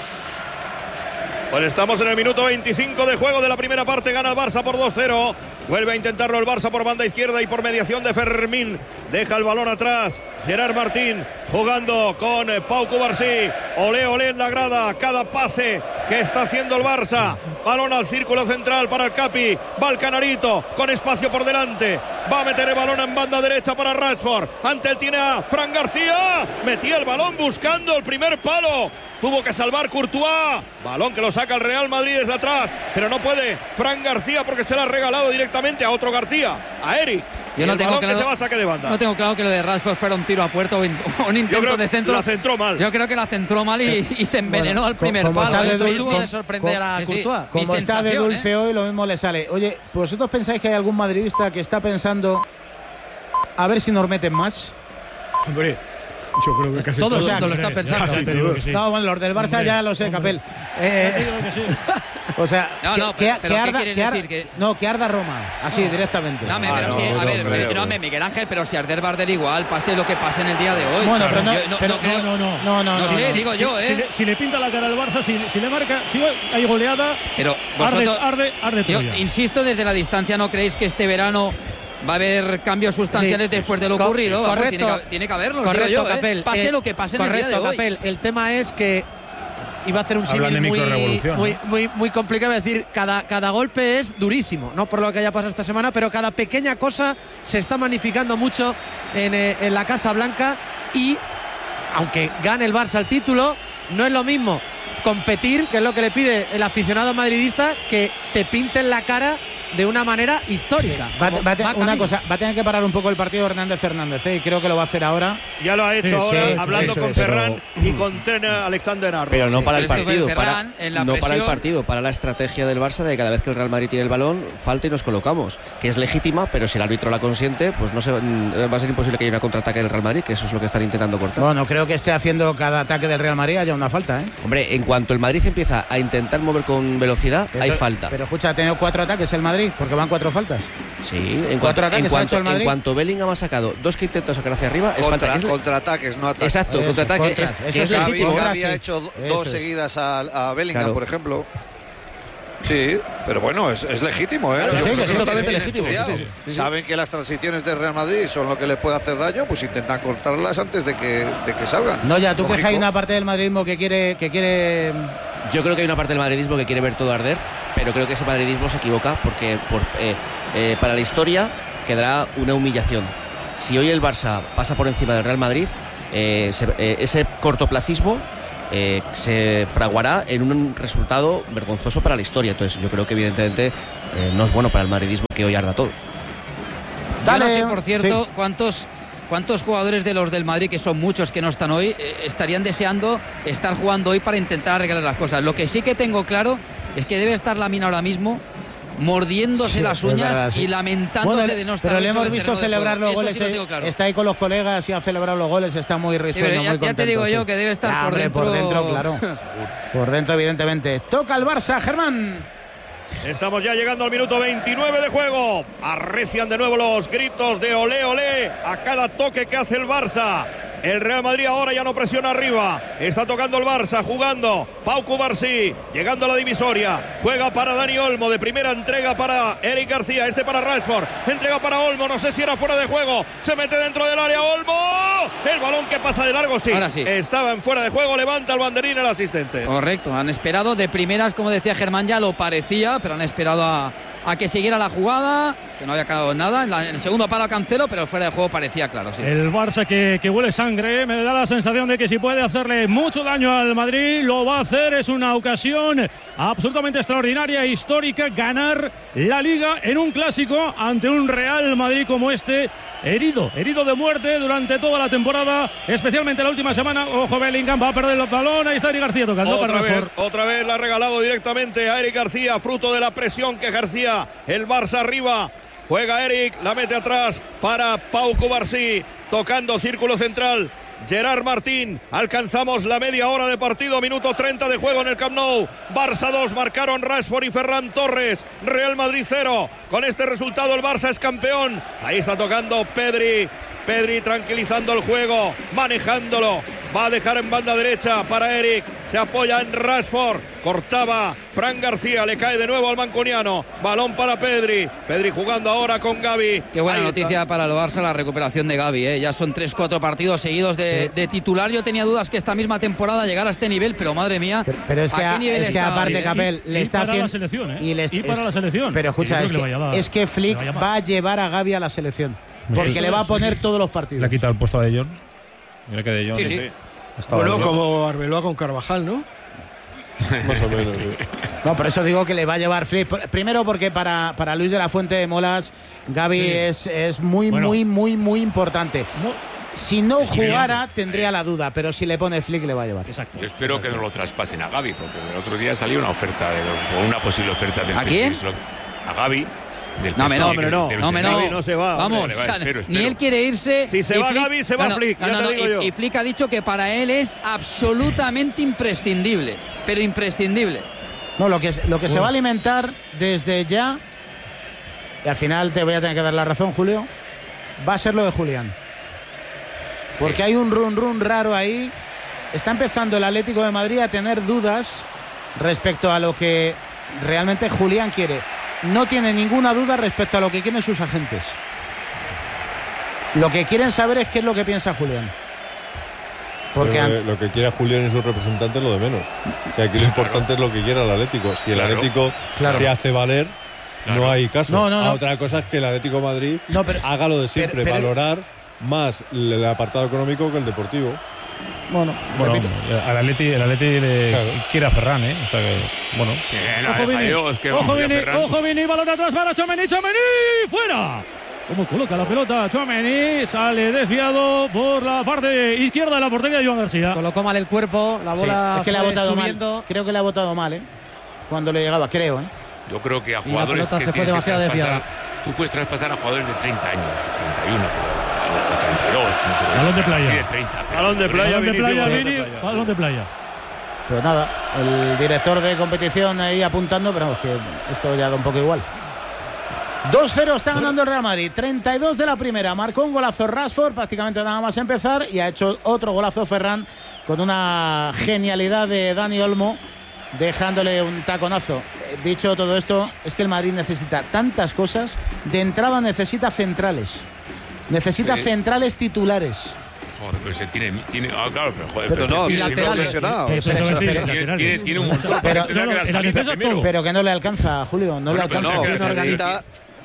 Pues estamos en el minuto veinticinco de juego de la primera parte. Gana el Barça por dos cero. Vuelve a intentarlo el Barça por banda izquierda y por mediación de Fermín. Deja el balón atrás. Gerard Martín jugando con Pau Cubarsí. Olé, olé en la grada. Cada pase que está haciendo el Barça. Balón al círculo central para el Capi. Va el Canarito con espacio por delante. Va a meter el balón en banda derecha para Rashford. Ante él tiene a Fran García. Metía el balón buscando el primer palo. Tuvo que salvar Courtois. Balón que lo saca el Real Madrid desde atrás. Pero no puede Fran García porque se lo ha regalado directamente a otro García. A Eric. Yo Y no el tengo balón que claro- se va a saque de banda. No tengo claro que lo de Rashford fuera un tiro a puerta o in- o un Yo intento creo de que centro. la centró mal. Yo creo que la centró mal y, y se envenenó Bueno, al primer como palo. está de ¿eh? dulce- Tuvo Tuvo de de sorprender a Sí, sí. Courtois. Mi Como está de sensación, dulce ¿eh? hoy, lo mismo le sale. Oye, ¿vosotros pensáis que hay algún madridista que está pensando a ver si nos meten más? Hombre, yo creo que casi Todo el todos. mundo lo Hombre, está ya, pensando. ya te digo que sí. No, bueno, los del Barça Hombre, ya lo sé, hombre. Capel. Ya Eh, te digo que sí. o sea, No, que, no, que- pero- que pero ¿qué arda, quieres que ar- decir? Que- No, que arda Roma, así directamente. No, me- Ah, pero no, sí, a no ver, creo. no, me- Miguel Ángel, pero si Arder Barder igual, pase lo que pase en el día de hoy. Bueno, pero no, Yo pero- creo- No, no, no. No, no, No no, sé, no. digo yo, Si ¿eh? le, si le pinta la cara al Barça, si, si le marca, si hay goleada, Pero arde, vosotros, arde, arde yo Troya. insisto, desde la distancia, ¿no creéis que este verano va a haber cambios sustanciales Sí, después de lo co- ocurrido? Vamos, correcto. tiene, que, tiene que haberlo, Correcto, digo yo, ¿eh? Capel. Pase Eh, lo que pase en el día de correcto, hoy. Capel. El tema es que iba a hacer un Hablan símil de muy, microrrevolución, muy, ¿no? muy, muy complicado. Es decir, cada, cada golpe es durísimo, no por lo que haya pasado esta semana, pero cada pequeña cosa se está magnificando mucho en, eh, en la Casa Blanca, y aunque gane el Barça el título, no es lo mismo competir, que es lo que le pide el aficionado madridista, que te pinten la cara de una manera histórica. Va, Como va a te- va una camino. cosa, va a tener que parar un poco el partido Hernández Hernández, ¿eh? Y creo que lo va a hacer ahora. Ya lo ha hecho Sí, ahora, sí, hablando eso con es, Ferran y con Trent Alexander-Arnold. Pero no Sí. para el Pero esto partido, fue para, Ferran en la no para el presión. partido, para la estrategia del Barça de cada vez que el Real Madrid tiene el balón, falta y nos colocamos, que es legítima, pero si el árbitro la consiente, pues no se, va a ser imposible que haya una contraataque del Real Madrid, que eso es lo que están intentando cortar. Bueno, creo que esté haciendo cada ataque del Real Madrid haya una falta, ¿eh? Hombre, en cuanto el Madrid empieza a intentar mover con velocidad, Pero- hay falta. Pero escucha, ha tenido cuatro ataques el Madrid, porque van cuatro faltas. Sí, en Cuatro cuanto, ataques en, ha cuanto, hecho el Madrid. en cuanto Bellingham ha sacado dos que intenta sacar hacia arriba, es Contra, falta. Es la- contraataques, no ataques. exacto, Eso, contraataque. contras. Es, Eso que es es Gavi, legítimo. legítimo. Gavi sí. ha hecho do- Eso dos es. seguidas a, a Bellingham, Claro. por ejemplo. Sí, pero bueno, es, es legítimo, ¿eh? Claro, Yo sí, creo que que es lo totalmente tienen legítimo, estudiado. sí, sí, sí, sí. Saben que las transiciones de Real Madrid son lo que les puede hacer daño, pues intentan cortarlas antes de que, de que salgan. No, ya, tú crees que hay Lógico. una parte del madridismo que quiere, que quiere. Yo creo que hay una parte del madridismo que quiere ver todo arder, pero creo que ese madridismo se equivoca porque por, eh, eh, para la historia quedará una humillación. si hoy el Barça pasa por encima del Real Madrid, eh, se, eh, ese cortoplacismo eh, se fraguará en un resultado vergonzoso para la historia. Entonces yo creo que evidentemente eh, no es bueno para el madridismo que hoy arda todo. Dale, yo no sé, por cierto, sí. cuántos... ¿Cuántos jugadores de los del Madrid, que son muchos que no están hoy, eh, estarían deseando estar jugando hoy para intentar arreglar las cosas? Lo que sí que tengo claro es que debe estar Lamine ahora mismo mordiéndose sí, las uñas verdad, sí. y lamentándose bueno, de no estar. Pero le hemos visto celebrar los goles. Sí claro. Está ahí con los colegas y ha celebrado los goles. Está muy risueño, sí, ya, muy contento. Ya te digo sí. yo que debe estar ya, por hombre, dentro. Por dentro, claro. Por dentro, evidentemente. Toca el Barça, Germán. Estamos ya llegando al minuto veintinueve de juego. Arrecian de nuevo los gritos de olé, olé a cada toque que hace el Barça. El Real Madrid ahora ya no presiona arriba. Está tocando el Barça, jugando Pau Cubarsí, llegando a la divisoria. Juega para Dani Olmo, de primera entrega para Eric García, este para Rashford. Entrega para Olmo, no sé si era fuera de juego. Se mete dentro del área Olmo. El balón que pasa de largo, sí. Ahora sí. Estaba en fuera de juego, levanta el banderín el asistente. Correcto, han esperado de primeras, como decía Germán, ya lo parecía, pero han esperado a, a que siguiera la jugada, que no había acabado nada. En, la, en el segundo palo Cancelo, pero el fuera de juego parecía claro. Sí. El Barça que, que huele sangre, me da la sensación de que si puede hacerle mucho daño al Madrid, lo va a hacer. Es una ocasión absolutamente extraordinaria e histórica ganar la Liga en un clásico ante un Real Madrid como este, herido, herido de muerte durante toda la temporada, especialmente la última semana. Ojo, Bellingham va a perder el balón, ahí está Eric García tocando otra para vez, Rashford. Otra vez la ha regalado directamente a Eric García, fruto de la presión que ejercía el Barça arriba. Juega Eric, la mete atrás para Pau Cubarsí, tocando círculo central. Gerard Martín, alcanzamos la media hora de partido, minuto treinta de juego en el Camp Nou. Barça dos, marcaron Rashford y Ferran Torres. Real Madrid cero. Con este resultado el Barça es campeón. Ahí está tocando Pedri. Pedri tranquilizando el juego, manejándolo. Va a dejar en banda derecha para Eric. Se apoya en Rashford. Cortaba Fran García. Le cae de nuevo al mancuniano. Balón para Pedri. Pedri jugando ahora con Gavi. Qué buena Ahí noticia está. para el Barça la recuperación de Gavi. ¿eh? Ya son tres, cuatro partidos seguidos de, sí. de titular. Yo tenía dudas que esta misma temporada llegara a este nivel, pero madre mía. Pero, pero es que, ¿a qué nivel es que está? aparte, Capel, le y está para haciendo. La selección, ¿eh? Y, le, y para es, la selección. Pero escucha, es que, que es que Flick va a, va a llevar a Gavi a la selección. Porque sí, le va a poner sí. todos los partidos. Le ha quitado el puesto a De Jong. Mira que De Jong. Sí, sí. Bueno, como Arbeloa con Carvajal, ¿no? Más o menos, sí. No, por eso digo que le va a llevar Flick. Primero porque para, para Luis de la Fuente de Molas, Gavi sí. es, es muy, bueno. muy, muy, muy importante. Muy, si no jugara, tendría la duda, pero si le pone Flick, le va a llevar. Exacto. Yo espero Exacto. que no lo traspasen a Gavi, porque el otro día salió una oferta, de, o una posible oferta del ¿A quién? A Gavi. Del no, me no, hombre, no, no, me no, no se va. Vamos, vale, vale, o sea, espero, espero. ni él quiere irse. Si se va Flick, Gavi, se va no, Flick. No, ya no, te no, digo y, yo. y Flick ha dicho que para él es absolutamente imprescindible, pero imprescindible. No, lo que, lo que pues. se va a alimentar desde ya, y al final te voy a tener que dar la razón, Julio, va a ser lo de Julián. Porque hay un run run raro ahí. Está empezando el Atlético de Madrid a tener dudas respecto a lo que realmente Julián quiere. No tiene ninguna duda respecto a lo que quieren sus agentes. Lo que quieren saber es qué es lo que piensa Julián. Porque Pero lo que quiera Julián y sus representantes lo de menos. O sea, aquí lo importante es lo que quiera el Atlético. Si el claro. Atlético claro. se hace valer, claro. no hay caso. No, no, no. A otra cosa es que el Atlético de Madrid no, pero, haga lo de siempre, pero, pero, valorar más el apartado económico que el deportivo. Bueno, bueno al Atleti, el Atleti le claro. quiere a Ferran, ¿eh? O sea que, bueno. Bien, ojo, Vini, Dios, que ojo, Vini, ojo, Vini, balón atrás para Tchouaméni, Tchouaméni, fuera. ¿Cómo coloca la pelota Tchouaméni? Sale desviado por la parte izquierda de la portería de Joan García. Colocó mal el cuerpo, la bola sí, es que le ha botado subiendo. mal. Creo que le ha botado mal, ¿eh? Cuando le llegaba, creo, ¿eh? Yo creo que a jugadores que se fue demasiado desviada. Tú puedes traspasar a jugadores de treinta años, treinta y uno, o treinta y dos, no sé. Balón de playa. treinta, balón de playa, balón de playa, Vini, Vini, balón de playa. Pues nada, el director de competición ahí apuntando, pero es que esto ya da un poco igual. dos cero está ganando el Real Madrid, treinta y dos de la primera. Marcó un golazo Rashford, prácticamente nada más empezar, y ha hecho otro golazo Ferran con una genialidad de Dani Olmo, dejándole un taconazo. Dicho todo esto, es que el Madrid necesita tantas cosas. De entrada necesita centrales. Necesita sí. centrales titulares. Joder, pero se tiene, tiene ah, claro, pero joder, pero, pero no, tiene, tiene lesionado. Tiene, tiene un montón. Pero, pero, pero, pero que no le alcanza, Julio, no bueno, le alcanza. No, necesita,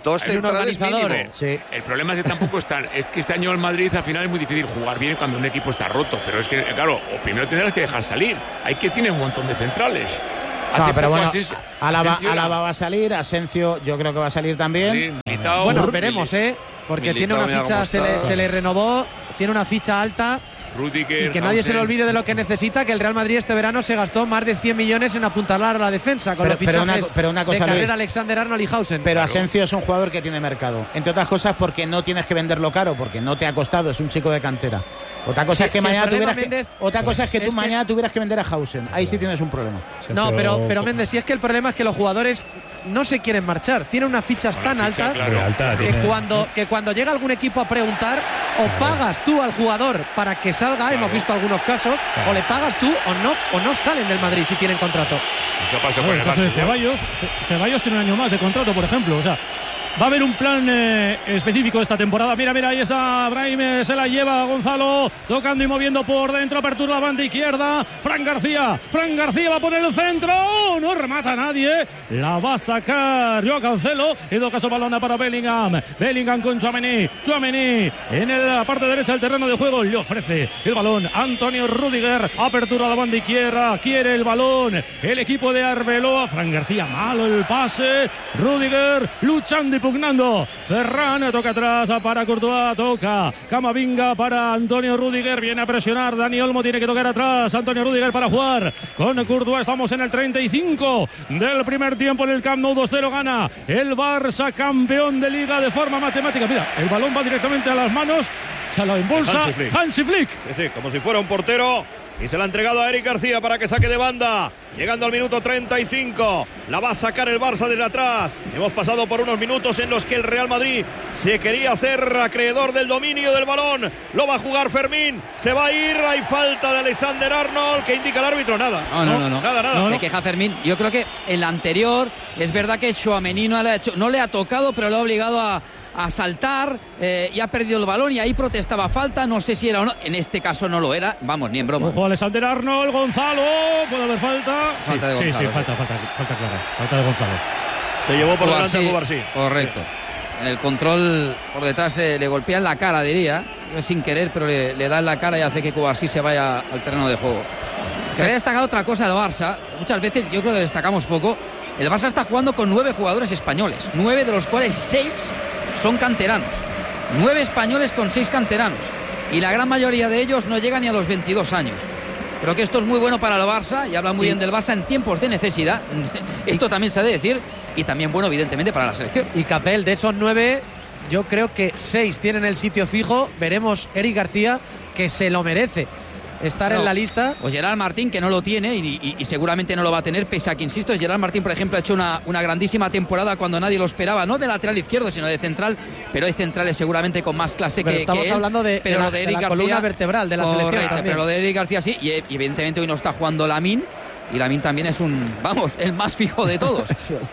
dos centrales mínimo. Sí. El problema es que tampoco están. Es que este año el Madrid al final es muy difícil jugar bien cuando un equipo está roto. Pero es que, claro, o primero tendrás que dejar salir. Hay que tener un montón de centrales. No, pero bueno, Asensio, Alaba, Alaba va a salir, Asensio yo creo que va a salir también. Militao, bueno, veremos, ¿eh? Porque Militao tiene una ficha, se le, se le renovó, tiene una ficha alta. Rudiger, y que nadie se le olvide de lo que necesita, que el Real Madrid este verano se gastó más de cien millones en apuntalar a la defensa con pero, los fichajes pero una, pero una cosa, de carrera Luis, Alexander Arnold y Hausen. Pero claro. Asensio es un jugador que tiene mercado, entre otras cosas porque no tienes que venderlo caro, porque no te ha costado, es un chico de cantera. Otra cosa sí, es que sí, mañana tuvieras Méndez, que, otra cosa es que tú es mañana que, tuvieras que vender a Hausen. Ahí sí tienes un problema. No, pero, pero Méndez, si es que el problema es que los jugadores no se quieren marchar. Tienen unas fichas bueno, tan ficha, altas claro, alta, que, cuando, que cuando llega algún equipo a preguntar, o pagas tú al jugador para que salga, claro. hemos visto algunos casos, claro. o le pagas tú o no, o no salen del Madrid si tienen contrato. Eso pasa con el caso de Ceballos. Ceballos tiene un año más de contrato, por ejemplo. O sea, va a haber un plan eh, específico esta temporada. Mira, mira, ahí está Brahim, eh, se la lleva Gonzalo, tocando y moviendo por dentro, apertura la banda izquierda. Fran García, Fran García va a poner el centro, no remata a nadie, la va a sacar Joao Cancelo. En todo caso, balona para Bellingham, Bellingham con Tchouaméni, Tchouaméni en la parte derecha del terreno de juego, le ofrece el balón Antonio Rudiger, apertura a la banda izquierda, quiere el balón el equipo de Arbeloa. Fran García, malo el pase, Rudiger luchando y pugnando. Ferran toca atrás para Courtois, toca Camavinga para Antonio Rudiger, viene a presionar Dani Olmo, tiene que tocar atrás Antonio Rudiger para jugar con Courtois. Estamos en el treinta y cinco del primer tiempo en el Camp Nou. Dos cero gana el Barça, campeón de Liga de forma matemática. Mira, el balón va directamente a las manos, se lo embolsa Hansi Flick, Hansi Flick. Sí, sí, como si fuera un portero. Y se la ha entregado a Eric García para que saque de banda. Llegando al minuto treinta y cinco. La va a sacar el Barça desde atrás. Hemos pasado por unos minutos en los que el Real Madrid se quería hacer acreedor del dominio del balón. Lo va a jugar Fermín. Se va a ir. Hay falta de Alexander Arnold. ¿Qué indica el árbitro? Nada. No, no, no. no. Nada, nada. No, no. Se queja Fermín. Yo creo que en la anterior es verdad que Tchouaméni no le ha hecho, no le ha tocado, pero lo ha obligado a a saltar eh, y ha perdido el balón y ahí protestaba falta, no sé si era o no, en este caso no lo era, vamos, ni en broma. Ojo, Alexander Arnold, Gonzalo, puede haber falta. Falta de Gonzalo. Sí, sí, falta, falta, falta clara, falta de Gonzalo. Se llevó por delante a Cubarsí. Correcto. En el control por detrás eh, le golpea en la cara, diría, sin querer, pero le, le da en la cara y hace que Cubarsí se vaya al terreno de juego. Se había destacado otra cosa el Barça, muchas veces yo creo que destacamos poco. El Barça está jugando con nueve jugadores españoles, nueve de los cuales seis son canteranos. Nueve españoles con seis canteranos. Y la gran mayoría de ellos no llegan ni a los veintidós años. Creo que esto es muy bueno para el Barça y habla muy bien del Barça en tiempos de necesidad. Esto también se ha de decir. Y también bueno, evidentemente, para la selección. Y Capel, de esos nueve, yo creo que seis tienen el sitio fijo. Veremos Eric García, que se lo merece estar no, en la lista. O Gerard Martín, que no lo tiene y, y, y seguramente no lo va a tener, pese a que, insisto, Gerard Martín, por ejemplo, ha hecho una, una grandísima temporada cuando nadie lo esperaba, no de lateral izquierdo, sino de central, pero hay centrales seguramente con más clase pero que, estamos que él, hablando de, pero de la, lo de Eric de la García, columna vertebral de la correcto, selección también. Pero lo de Eric García sí, y, y evidentemente hoy no está jugando Lamine, y Lamine también es un, vamos, el más fijo de todos.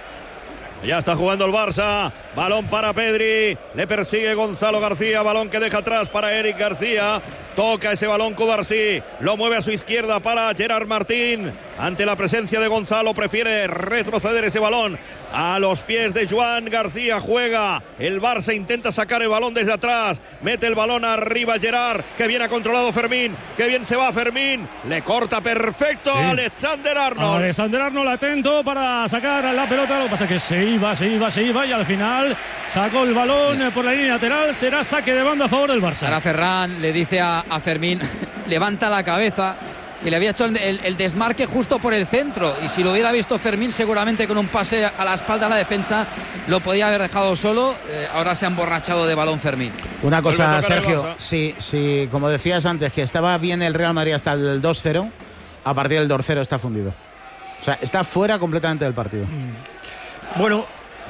Ya está jugando el Barça, balón para Pedri, le persigue Gonzalo García, balón que deja atrás para Eric García, toca ese balón Cubarsí, lo mueve a su izquierda para Gerard Martín, ante la presencia de Gonzalo prefiere retroceder ese balón a los pies de Joan García, juega, el Barça intenta sacar el balón desde atrás, mete el balón arriba Gerard, que bien ha controlado Fermín, que bien se va Fermín, le corta perfecto sí. a Alexander Arnold. Alexander Arnold atento para sacar la pelota, lo que pasa es que se iba, se iba, se iba y al final sacó el balón sí. por la línea lateral, será saque de banda a favor del Barça. Ahora Ferran le dice a, a Fermín, levanta la cabeza, y le había hecho el, el, el desmarque justo por el centro, y si lo hubiera visto Fermín seguramente con un pase a la espalda a la defensa lo podía haber dejado solo. eh, ahora se ha emborrachado de balón Fermín. Una cosa, Sergio, sí, sí, como decías antes, que estaba bien el Real Madrid hasta el dos cero, a partir del dos cero está fundido, o sea, está fuera completamente del partido. Bueno,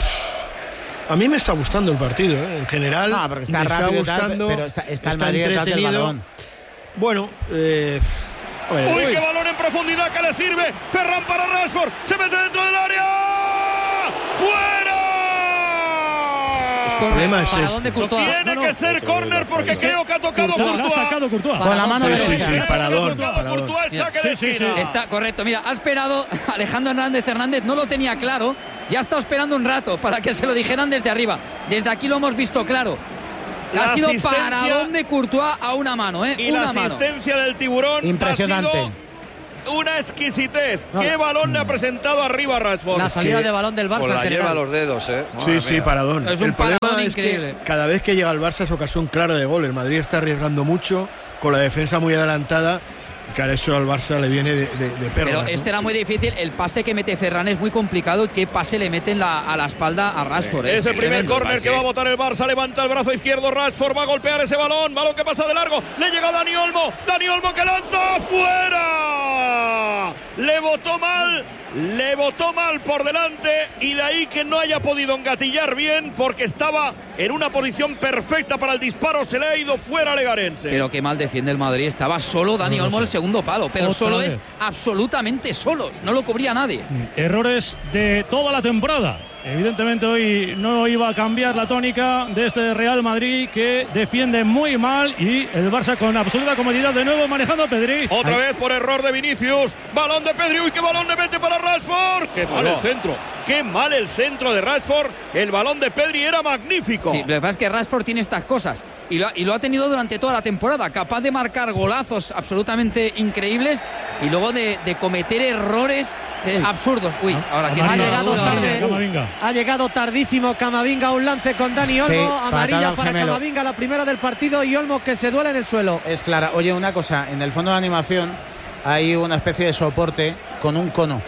a mí me está gustando el partido, ¿eh? En general. No, porque está me rápido, está gustando, tal, pero está, está, está el Madrid entretenido. Del balón. Bueno, eh, Uy, uy, qué balón en profundidad que le sirve. Ferran para Rashford. Se mete dentro del área. ¡Fuera! Es córner. ¿Para es dónde este. Courtois? Tiene no, no. que ser córner porque creo que ha tocado Courtois. Courtois. Ha sacado Courtois. Con la mano Sí, sí, derecha. sí, parador, Ha parador. Courtois, el saque Sí, de sí, sí. esquina. Está correcto, mira, ha esperado Alejandro Hernández Hernández, no lo tenía claro, Ya ha estado esperando un rato para que se lo dijeran desde arriba. Desde aquí lo hemos visto claro. La ha sido asistencia- paradón de Courtois a una mano, ¿eh? Y una la mano. asistencia del tiburón Impresionante. ha sido una exquisitez. No. ¿Qué balón le ha presentado arriba a Rashford? La salida que- de balón del Barça. Con en la general. lleva a los dedos, ¿eh? Sí, Madre sí, mía. paradón. Es un el problema paradón es increíble. que cada vez que llega el Barça es ocasión clara de gol. El Madrid está arriesgando mucho, con la defensa muy adelantada. Y claro, eso al Barça le viene de, de, de perlas, Pero ¿no? este era muy difícil. El pase que mete Ferran es muy complicado. ¿Y qué pase le meten la, a la espalda a Rashford? Es el primer tremendo. córner que va a botar el Barça. Levanta el brazo izquierdo. Rashford va a golpear ese balón. Balón que pasa de largo. Le llega Dani Olmo. Dani Olmo que lanza fuera. Le botó mal. Le botó mal por delante. Y de ahí que no haya podido engatillar bien porque estaba en una posición perfecta para el disparo. Se le ha ido fuera a Legarense. Pero qué mal defiende el Madrid. Estaba solo Dani No lo Olmo sé. el segundo palo. Pero Otra solo vez. es absolutamente solo. No lo cubría nadie. Errores de toda la temporada. Evidentemente hoy no iba a cambiar la tónica de este Real Madrid que defiende muy mal y el Barça con absoluta comodidad de nuevo manejando a Pedri. Otra Ahí. vez por error de Vinicius. Balón de Pedri. Uy, qué balón le mete para Rashford. Qué mal el centro. Qué mal el centro de Rashford. El balón de Pedri era magnífico. Sí, lo que pasa es que Rashford tiene estas cosas y lo, ha, y lo ha tenido durante toda la temporada, capaz de marcar golazos absolutamente increíbles y luego de, de cometer errores eh, absurdos. Uy, ahora que Ha Amarilla, llegado tarde. Camavinga. Ha llegado tardísimo Camavinga, un lance con Dani Olmo. Sí, Amarilla patada al para gemelo. Camavinga, la primera del partido, y Olmo que se duele en el suelo. Es clara. Oye, una cosa, en el fondo de animación hay una especie de soporte con un cono.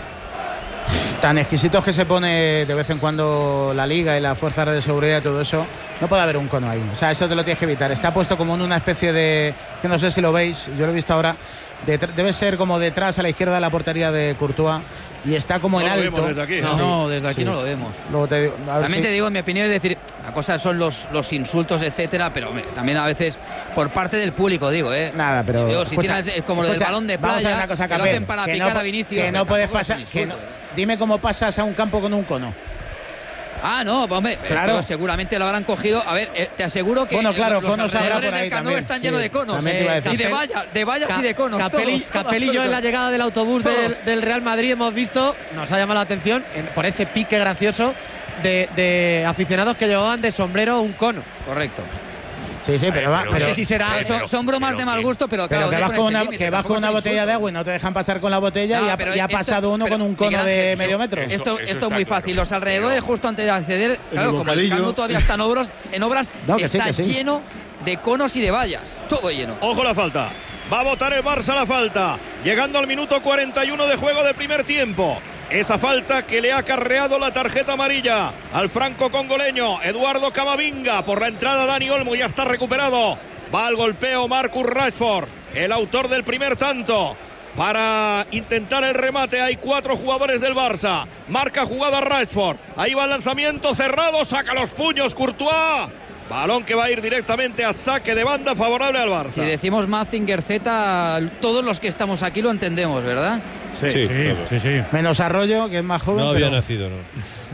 Tan exquisitos que se pone de vez en cuando la Liga y las fuerzas de seguridad y todo eso, no puede haber un cono ahí. O sea, eso te lo tienes que evitar. Está puesto como en una especie de, que no sé si lo veis, yo lo he visto ahora, detr- debe ser como detrás a la izquierda de la portería de Courtois y está como No en lo alto. vemos desde aquí. no, Sí, no, desde aquí sí. no lo vemos. Luego te digo, a ver También si- te digo, en mi opinión, es decir, la cosa son los, los insultos, etcétera, pero hombre, también a veces por parte del público, digo, ¿eh? Nada, pero Digo, si escucha, tienes, eh, como lo del escucha, balón de vamos a ver playa, una cosa, que lo Capel, hacen para que picar no, a Vinicius. que no pero puedes tampoco es un pasar, que no- insulto, ¿eh? dime cómo pasas a un campo con un cono. Ah, no, hombre, Claro. esto seguramente lo habrán cogido. A ver, eh, te aseguro que Bueno, claro, los conos habrá alrededores por ahí del Camp Nou también, están sí. llenos de conos. También te iba a decir. y de Capel- vallas, de vallas Ca- y de conos. Capelli, todo, todo Capelli y yo en la absoluto. llegada del autobús Todo. del, del Real Madrid hemos visto, nos ha llamado la atención en- por ese pique gracioso de, de aficionados que llevaban de sombrero un cono. Correcto. Sí, sí, pero va, pero- No pero, sé si será. pero- son, son bromas de mal que- gusto, pero, pero claro, que de vas con con ese una, límite, que vas tampoco con una es botella insulto. de agua y no te dejan pasar con la botella No, y, pero ya, ya ha esto- pasado uno pero, con un Miguel cono de Ángel, medio eso- metro. Esto, Eso- eso esto es está muy claro. fácil. Los alrededores, Pero- justo antes de acceder, claro, como el bocadillo. Camp Nou todavía está en obras, en obras No, que sí, está que sí. lleno de conos y de vallas. Todo lleno. Ojo la falta. Va a botar el Barça la falta. Llegando al minuto cuarenta y uno de juego del primer tiempo. Esa falta que le ha acarreado la tarjeta amarilla al franco congoleño Eduardo Camavinga por la entrada Dani Olmo. Ya está recuperado. Va al golpeo Marcus Rashford, el autor del primer tanto. Para intentar el remate hay cuatro jugadores del Barça. Marca jugada Rashford. Ahí va el lanzamiento cerrado. Saca los puños Courtois. Balón que va a ir directamente a saque de banda favorable al Barça. Si decimos Mazinger Z, todos los que estamos aquí lo entendemos, ¿verdad? Sí, Sí, claro. sí, sí. Menos Arroyo, que es más joven. No había pero- nacido, ¿no?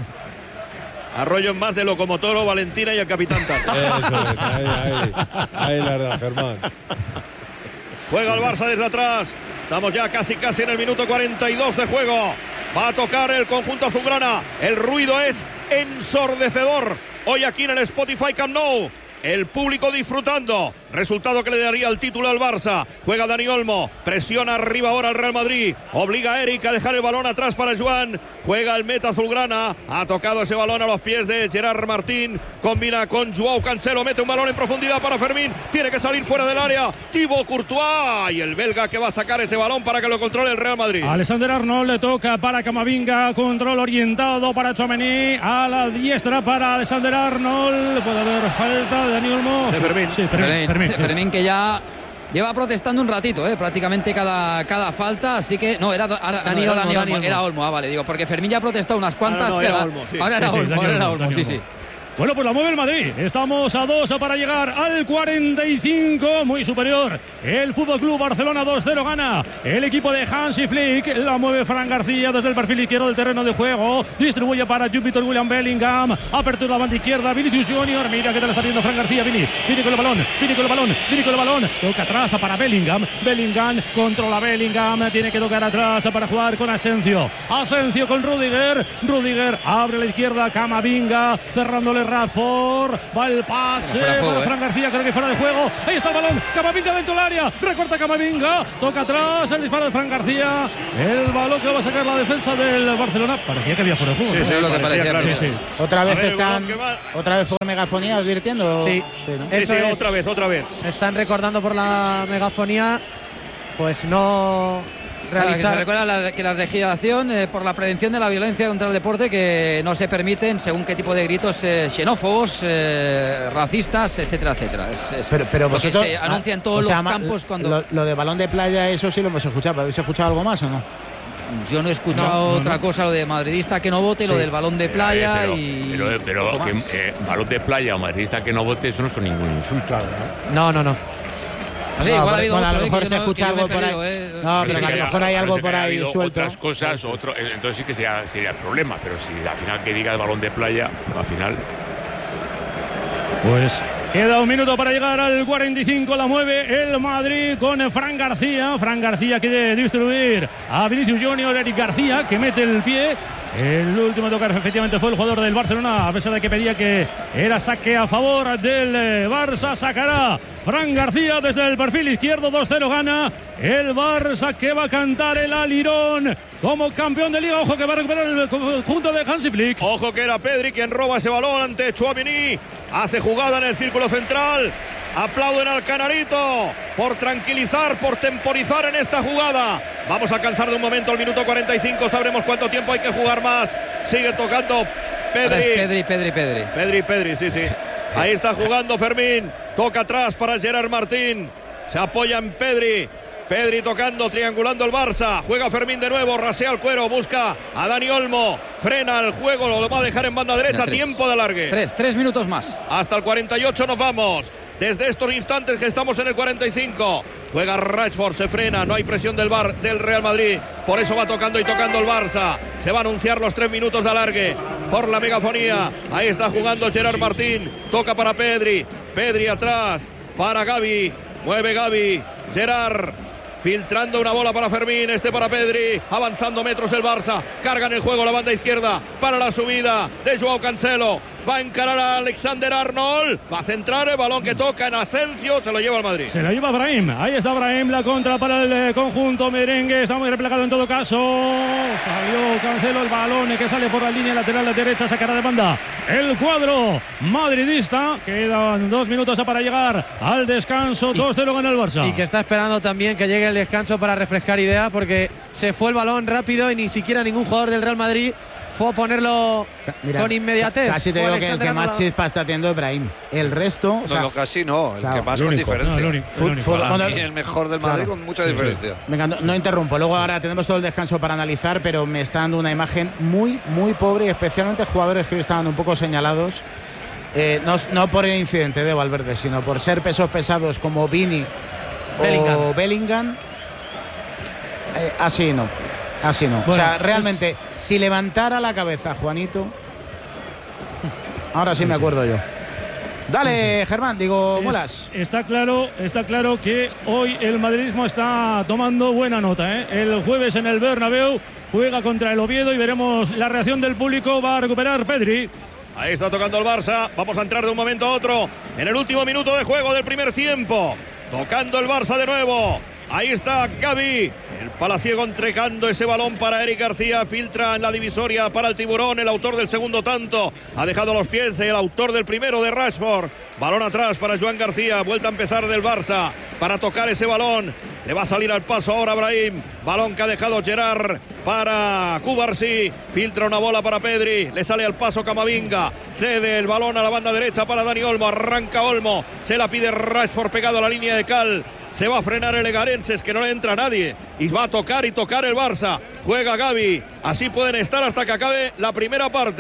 Arroyo en más de Locomotoro, Valentina y el capitán Tato. Eso es, ahí, ahí, ahí la verdad, Germán. Juega el Barça desde atrás. Estamos ya casi casi en el minuto cuarenta y dos de juego. Va a tocar el conjunto azulgrana. El ruido es ensordecedor. Hoy aquí en el Spotify Camp Nou. El público disfrutando. Resultado que le daría el título al Barça. Juega Dani Olmo. Presiona arriba ahora el Real Madrid. Obliga a Eric a dejar el balón atrás para Joan. Juega el meta azulgrana. Ha tocado ese balón a los pies de Gerard Martín. Combina con Joao Cancelo. Mete un balón en profundidad para Fermín. Tiene que salir fuera del área. Thibaut Courtois. Y el belga que va a sacar ese balón para que lo controle el Real Madrid. Alexander Arnold le toca para Camavinga, control orientado para Tchouaméni, a la diestra para Alexander Arnold. Puede haber falta de Dani Olmo. De Fermín. Sí, Fermín. Fermín, Fermín, sí. Fermín que ya lleva protestando un ratito, ¿eh? Prácticamente cada, cada falta, así que no, era, era, Dani no, era Olmo, Dani Dani Olmo, Olmo. era Olmo, ah, vale, digo, porque Fermín ya ha protestado unas cuantas. Ah, no, no, era era- Olmo, sí. Ahora era Sí, sí, Olmo, Dani ahora era Olmo, Olmo, Dani sí, Olmo. sí. Bueno, pues la mueve el Madrid. Estamos a dos para llegar al cuarenta y cinco. Muy superior. El Fútbol Club Barcelona dos cero gana. El equipo de Hansi Flick. La mueve Fran García desde el perfil izquierdo del terreno de juego. Distribuye para Júpiter William Bellingham. Apertura la banda izquierda. Vinicius Junior. Mira que te la está viendo Fran García. Vini. Vini con el balón. Vini con el balón. Vini con el balón. Toca atrás para Bellingham. Bellingham controla Bellingham. Tiene que tocar atrás para jugar con Asensio. Asensio con Rudiger. Rudiger abre la izquierda. Camavinga. Cerrándole Rashford, va el pase para juego, Fran eh. García, creo que fuera de juego. Ahí está el balón, Camavinga dentro del área, recorta Camavinga, toca atrás, el disparo de Fran García, el balón que va a sacar la defensa del Barcelona. Parecía que había fuera de juego. Sí, ¿no? sí, es lo que parecía. Claro. Sí, sí. Otra vez A ver, están, otra vez por megafonía advirtiendo. Sí, sí, ¿no? Sí, eso sí, es. otra vez, otra vez. Están recordando por la megafonía, pues no Claro, que se realizar. recuerda la, que la legislación eh, por la prevención de la violencia contra el deporte, que no se permiten según qué tipo de gritos eh, xenófobos, eh, racistas, etcétera, etcétera. Es, es Pero, pero lo que vosotros, se anuncia en todos o sea, los ma- campos cuando... Lo, lo de balón de playa, eso sí lo hemos escuchado. ¿Habéis escuchado algo más o no? Yo no he escuchado No, no, otra no. cosa, lo de madridista que no vote, lo del balón de playa pero, y... pero, pero poco que, más. eh, balón de playa o madridista que no vote, eso no son ningún insulto. No, no, no. No sé, No, igual ha pero- habido bueno, a lo otro, eh, mejor que se yo no- escucha que yo me algo he por ahí. perdido, eh. No, Sí, pero sí, a lo que mejor hay haya- algo no sé, por que haya ahí habido suelto. otras cosas, otro, eh, entonces sí que sería, sería el problema, pero si al final que diga el balón de playa, al final... Pues queda un minuto para llegar al cuarenta y cinco. La mueve el Madrid con Fran García. Fran García quiere distribuir a Vinicius Junior. Eric García, que mete el pie. El último a tocar efectivamente fue el jugador del Barcelona, a pesar de que pedía que era saque a favor del eh, Barça. Sacará Fran García desde el perfil izquierdo. dos cero gana el Barça, que va a cantar el alirón como campeón de liga. Ojo que va a recuperar el conjunto de Hansi Flick. Ojo que era Pedri quien roba ese balón ante Tchouaméni. Hace jugada en el círculo central. Aplauden al Canarito por tranquilizar, por temporizar en esta jugada. Vamos a alcanzar de un momento al minuto cuarenta y cinco. Sabremos cuánto tiempo hay que jugar más. Sigue tocando Pedri. Ahora es Pedri, Pedri, Pedri. Pedri, Pedri, sí, sí. Ahí está jugando Fermín. Toca atrás para Gerard Martín. Se apoya en Pedri. Pedri tocando, triangulando el Barça. Juega Fermín de nuevo, rasea el cuero, busca a Dani Olmo. Frena el juego, lo va a dejar en banda derecha. Tres. Tiempo de alargue. Tres, tres minutos más. Hasta el cuarenta y ocho nos vamos. Desde estos instantes que estamos en el cuarenta y cinco. Juega Rashford, se frena, no hay presión del Bar del Real Madrid. Por eso va tocando y tocando el Barça. Se va a anunciar los tres minutos de alargue por la megafonía. Ahí está jugando Gerard Martín. Toca para Pedri. Pedri atrás para Gavi. Mueve Gavi. Gerard. Filtrando una bola para Fermín, este para Pedri, avanzando metros el Barça, carga en el juego la banda izquierda para la subida de Joao Cancelo, va a encarar a Alexander Arnold, va a centrar el balón que toca en Asensio, se lo lleva al Madrid. Se la lleva Brahim, ahí está Brahim, la contra para el eh, conjunto merengue, está muy replegado en todo caso, salió Cancelo, el balón que sale por la línea lateral derecha, sacará de banda el cuadro madridista. Quedan dos minutos para llegar al descanso, dos cero gana el Barça. Y que está esperando también que llegue el descanso para refrescar ideas, porque se fue el balón rápido y ni siquiera ningún jugador del Real Madrid fue a ponerlo Mira, con inmediatez. Casi te Fue digo que el Alexander que más Arnold. chispa está teniendo es Brahim. El resto, o No, sea, no, casi no, el claro, que más el con único, diferencia. no, el único, el Fu- único. fu- Para bueno, mí el mejor del Madrid claro. con mucha diferencia. venga, no, no interrumpo. Luego ahora tenemos todo el descanso para analizar, pero me está dando una imagen muy, muy pobre, y especialmente jugadores que hoy estaban un poco señalados. Eh, no, no por el incidente de Valverde, sino por ser pesos pesados como Vini Bellingham. o Bellingham. Eh, así no, así no. Bueno, o sea, pues- realmente, si levantara la cabeza Juanito, ahora sí me acuerdo yo. Dale, Germán, digo, Es- molas. Está claro, está claro que hoy el madridismo está tomando buena nota, ¿eh? El jueves en el Bernabéu juega contra el Oviedo y veremos la reacción del público. Va a recuperar Pedri. Ahí está tocando el Barça. Vamos a entrar de un momento a otro en el último minuto de juego del primer tiempo. Tocando el Barça de nuevo. Ahí está Gavi. El palaciego entregando ese balón para Eric García. Filtra en la divisoria para el Tiburón. El autor del segundo tanto ha dejado los pies el autor del primero de Rashford. Balón atrás para Joan García. Vuelta a empezar del Barça para tocar ese balón. Le va a salir al paso ahora Brahim. Balón que ha dejado Gerard para Cubarsí. Filtra una bola para Pedri. Le sale al paso Camavinga. Cede el balón a la banda derecha para Dani Olmo. Arranca Olmo. Se la pide Rashford pegado a la línea de cal. Se va a frenar el Egarenses, que no le entra a nadie. Y va a tocar y tocar el Barça. Juega Gavi. Así pueden estar hasta que acabe la primera parte.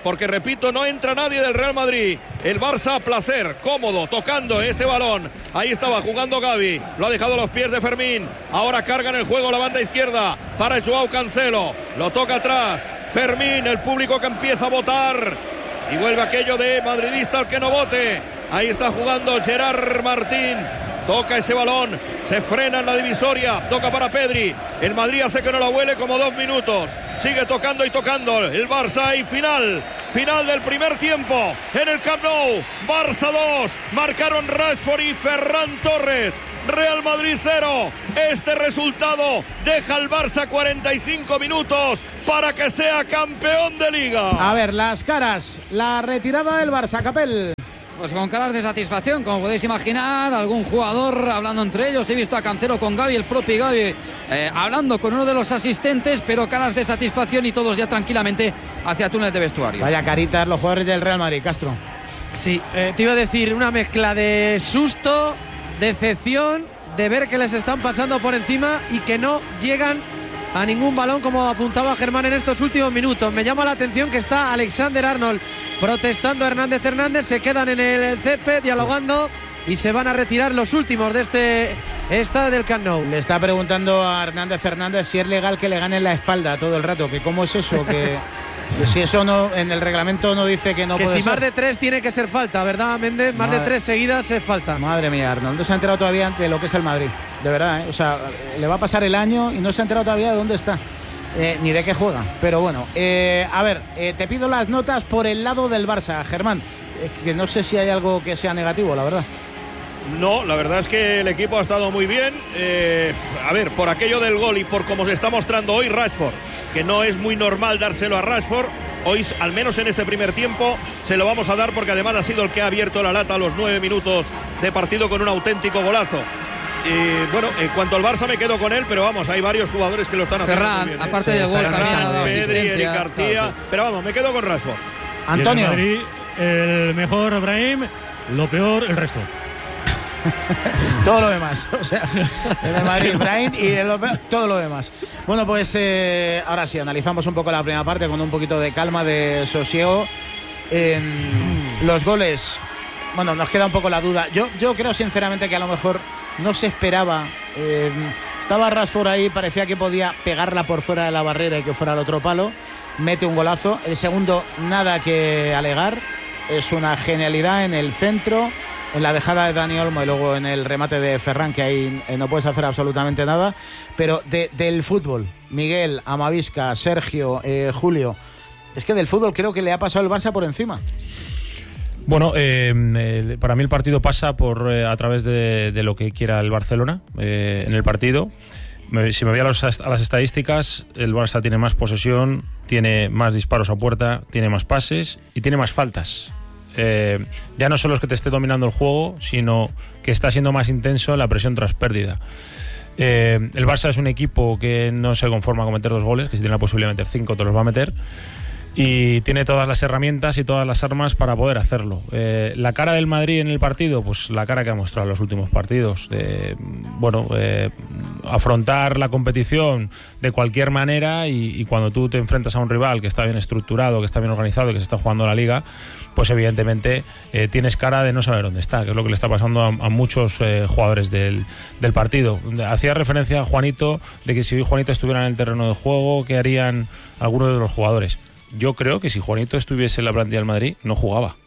porque repito, no entra nadie del Real Madrid. El Barça a placer, cómodo, tocando este balón. Ahí estaba jugando Gavi, lo ha dejado a los pies de Fermín. Ahora carga en el juego la banda izquierda para Joao Cancelo, lo toca atrás Fermín, el público que empieza a votar y vuelve aquello de madridista al que no vote. Ahí está jugando Gerard Martín, toca ese balón, se frena en la divisoria, toca para Pedri. El Madrid hace que no la huele como dos minutos, sigue tocando y tocando el Barça y final, final del primer tiempo en el Camp Nou. Barça dos, marcaron Rashford y Ferran Torres. Real Madrid cero. Este resultado deja al Barça cuarenta y cinco minutos para que sea campeón de Liga. A ver, las caras, la retirada del Barça, Capel. Pues con caras de satisfacción, como podéis imaginar, algún jugador hablando entre ellos. He visto a Cancelo con Gavi, el propio Gavi eh, hablando con uno de los asistentes, pero caras de satisfacción y todos ya tranquilamente hacia túnel de vestuario. Vaya caritas los jugadores del Real Madrid, Castro. Sí, eh, te iba a decir una mezcla de susto, decepción, de ver que les están pasando por encima y que no llegan a ningún balón, como apuntaba Germán en estos últimos minutos. Me llama la atención que está Alexander Arnold protestando a Hernández Hernández, se quedan en el césped dialogando y se van a retirar los últimos de este estadio del Camp Nou. Le está preguntando a Hernández Hernández si es legal que le ganen la espalda todo el rato, que cómo es eso, que, que si eso no en el reglamento no dice que no que puede si ser. Más de tres tiene que ser falta, ¿verdad, Méndez? Más Madre, de tres seguidas es falta. Madre mía, Arnold no se ha enterado todavía de lo que es el Madrid, de verdad, ¿eh? O sea, le va a pasar el año y no se ha enterado todavía de dónde está. Eh, ni de qué juega, pero bueno, eh, a ver, eh, te pido las notas por el lado del Barça, Germán, eh, que no sé si hay algo que sea negativo, la verdad. No, la verdad es que el equipo ha estado muy bien. Eh, a ver, por aquello del gol y por cómo se está mostrando hoy Rashford, que no es muy normal dárselo a Rashford, hoy, al menos en este primer tiempo, se lo vamos a dar porque además ha sido el que ha abierto la lata a los nueve minutos de partido con un auténtico golazo. Eh, bueno, en cuanto al Barça me quedo con él, pero vamos, hay varios jugadores que lo están haciendo Ferran, muy bien, ¿eh? aparte del gol, también Pedri, Eric García, claro, sí. Pero vamos, me quedo con Rashford. Antonio. El, Madrid, el mejor Brahim, lo peor el resto. Todo lo demás, o sea, el Madrid, Brahim y el, todo lo demás. Bueno, pues eh, ahora sí, analizamos un poco la primera parte con un poquito de calma, de sosiego. Eh, los goles, bueno, nos queda un poco la duda. Yo, yo creo sinceramente que a lo mejor no se esperaba. Eh, estaba Rashford ahí, parecía que podía pegarla por fuera de la barrera y que fuera al otro palo. Mete un golazo. El segundo, nada que alegar. Es una genialidad en el centro, en la dejada de Dani Olmo y luego en el remate de Ferran, que ahí eh, no puedes hacer absolutamente nada. Pero de, del fútbol, Miguel, Amavisca, Sergio, eh, Julio, es que del fútbol creo que le ha pasado el Barça por encima. Bueno, eh, eh, para mí el partido pasa por eh, a través de, de lo que quiera el Barcelona eh, en el partido. Me, si me voy a, los, a las estadísticas, el Barça tiene más posesión, tiene más disparos a puerta, tiene más pases y tiene más faltas. Eh, ya no solo es que te esté dominando el juego, sino que está siendo más intenso la presión tras pérdida. Eh, el Barça es un equipo que no se conforma con meter dos goles, que si tiene la posibilidad de meter cinco te los va a meter. Y tiene todas las herramientas y todas las armas para poder hacerlo. Eh, la cara del Madrid en el partido, pues la cara que ha mostrado en los últimos partidos. De, bueno, eh, afrontar la competición de cualquier manera y, y cuando tú te enfrentas a un rival que está bien estructurado, que está bien organizado, que se está jugando la liga, pues evidentemente eh, tienes cara de no saber dónde está, que es lo que le está pasando a, a muchos eh, jugadores del, del partido. Hacía referencia a Juanito, de que si Juanito estuviera en el terreno de juego, ¿qué harían algunos de los jugadores? Yo creo que si Juanito estuviese en la plantilla del Madrid, no jugaba.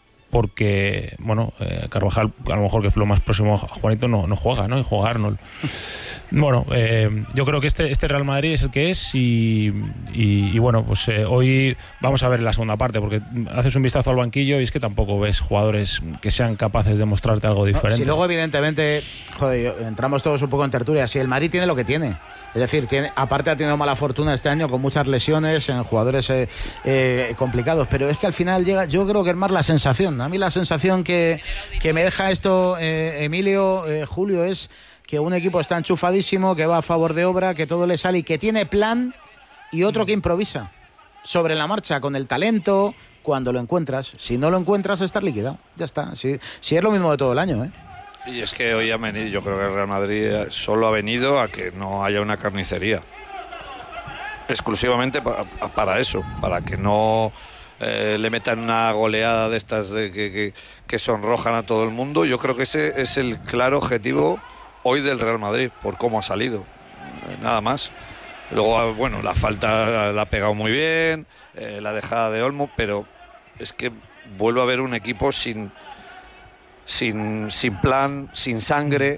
Porque, bueno, eh, Carvajal, a lo mejor que es lo más próximo a Juanito, no, no juega, ¿no? Y juega Arnold. Bueno, eh, yo creo que este, este Real Madrid es el que es y, y, y bueno, pues eh, hoy vamos a ver la segunda parte, porque haces un vistazo al banquillo y es que tampoco ves jugadores que sean capaces de mostrarte algo diferente. No, si luego, evidentemente, joder, entramos todos un poco en tertulia, si el Madrid tiene lo que tiene. Es decir, tiene, aparte ha tenido mala fortuna este año con muchas lesiones en jugadores eh, eh, complicados, pero es que al final llega, yo creo que es más la sensación. A mí la sensación que, que me deja esto, eh, Emilio, eh, Julio, es que un equipo está enchufadísimo, que va a favor de obra, que todo le sale y que tiene plan, y otro que improvisa sobre la marcha con el talento cuando lo encuentras. Si no lo encuentras, estás liquidado. Ya está. Si, si es lo mismo de todo el año, ¿eh? Y es que hoy ha venido, yo creo que el Real Madrid solo ha venido a que no haya una carnicería. Exclusivamente para, para eso, para que no eh, le metan una goleada de estas de que, que, que sonrojan a todo el mundo. Yo creo que ese es el claro objetivo hoy del Real Madrid, por cómo ha salido, nada más. Luego, bueno, la falta la ha pegado muy bien, eh, la dejada de Olmo, pero es que vuelve a haber un equipo sin, sin, sin plan, sin sangre,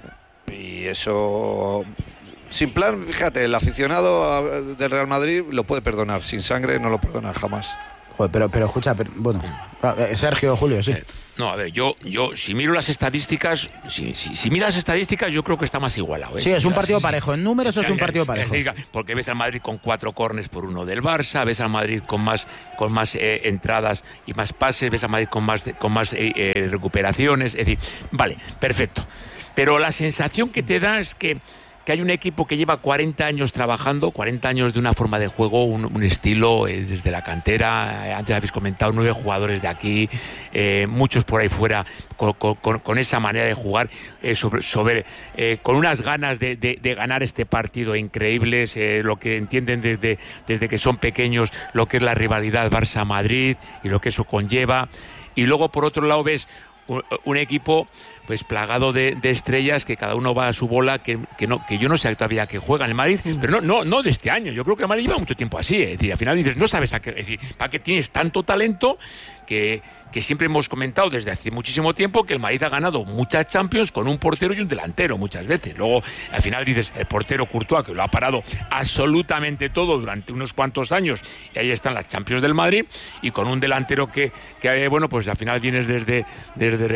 y eso... Sin plan, fíjate, el aficionado del Real Madrid lo puede perdonar, sin sangre no lo perdona jamás. Joder, pero, pero escucha, pero, bueno, Sergio, Julio, sí. Eh, no, a ver, yo, yo si miro las estadísticas, si, si, si miras las estadísticas, yo creo que está más igualado. ¿eh? Sí, es si un miras, partido sí, parejo. En números es un partido parejo. Porque ves al Madrid con cuatro córners por uno del Barça, ves al Madrid con más, con más eh, entradas y más pases, ves al Madrid con más, con más eh, eh, recuperaciones. Es decir, vale, perfecto. Pero la sensación que te da es que que hay un equipo que lleva cuarenta años trabajando, cuarenta años de una forma de juego, un, un estilo eh, desde la cantera. Eh, antes habéis comentado nueve jugadores de aquí, eh, muchos por ahí fuera con, con, con esa manera de jugar, eh, sobre, sobre eh, con unas ganas de, de, de ganar este partido increíbles, eh, lo que entienden desde, desde que son pequeños, lo que es la rivalidad Barça-Madrid y lo que eso conlleva. Y luego por otro lado ves un, un equipo pues plagado de, de estrellas, que cada uno va a su bola, que, que no que yo no sé todavía que juega en el Madrid, pero no no no de este año. Yo creo que el Madrid lleva mucho tiempo así, es decir, al final dices, no sabes a qué, es decir, para qué tienes tanto talento, que, que siempre hemos comentado desde hace muchísimo tiempo que el Madrid ha ganado muchas Champions con un portero y un delantero muchas veces. Luego al final dices, el portero Courtois, que lo ha parado absolutamente todo durante unos cuantos años, y ahí están las Champions del Madrid, y con un delantero que, que bueno, pues al final vienes desde desde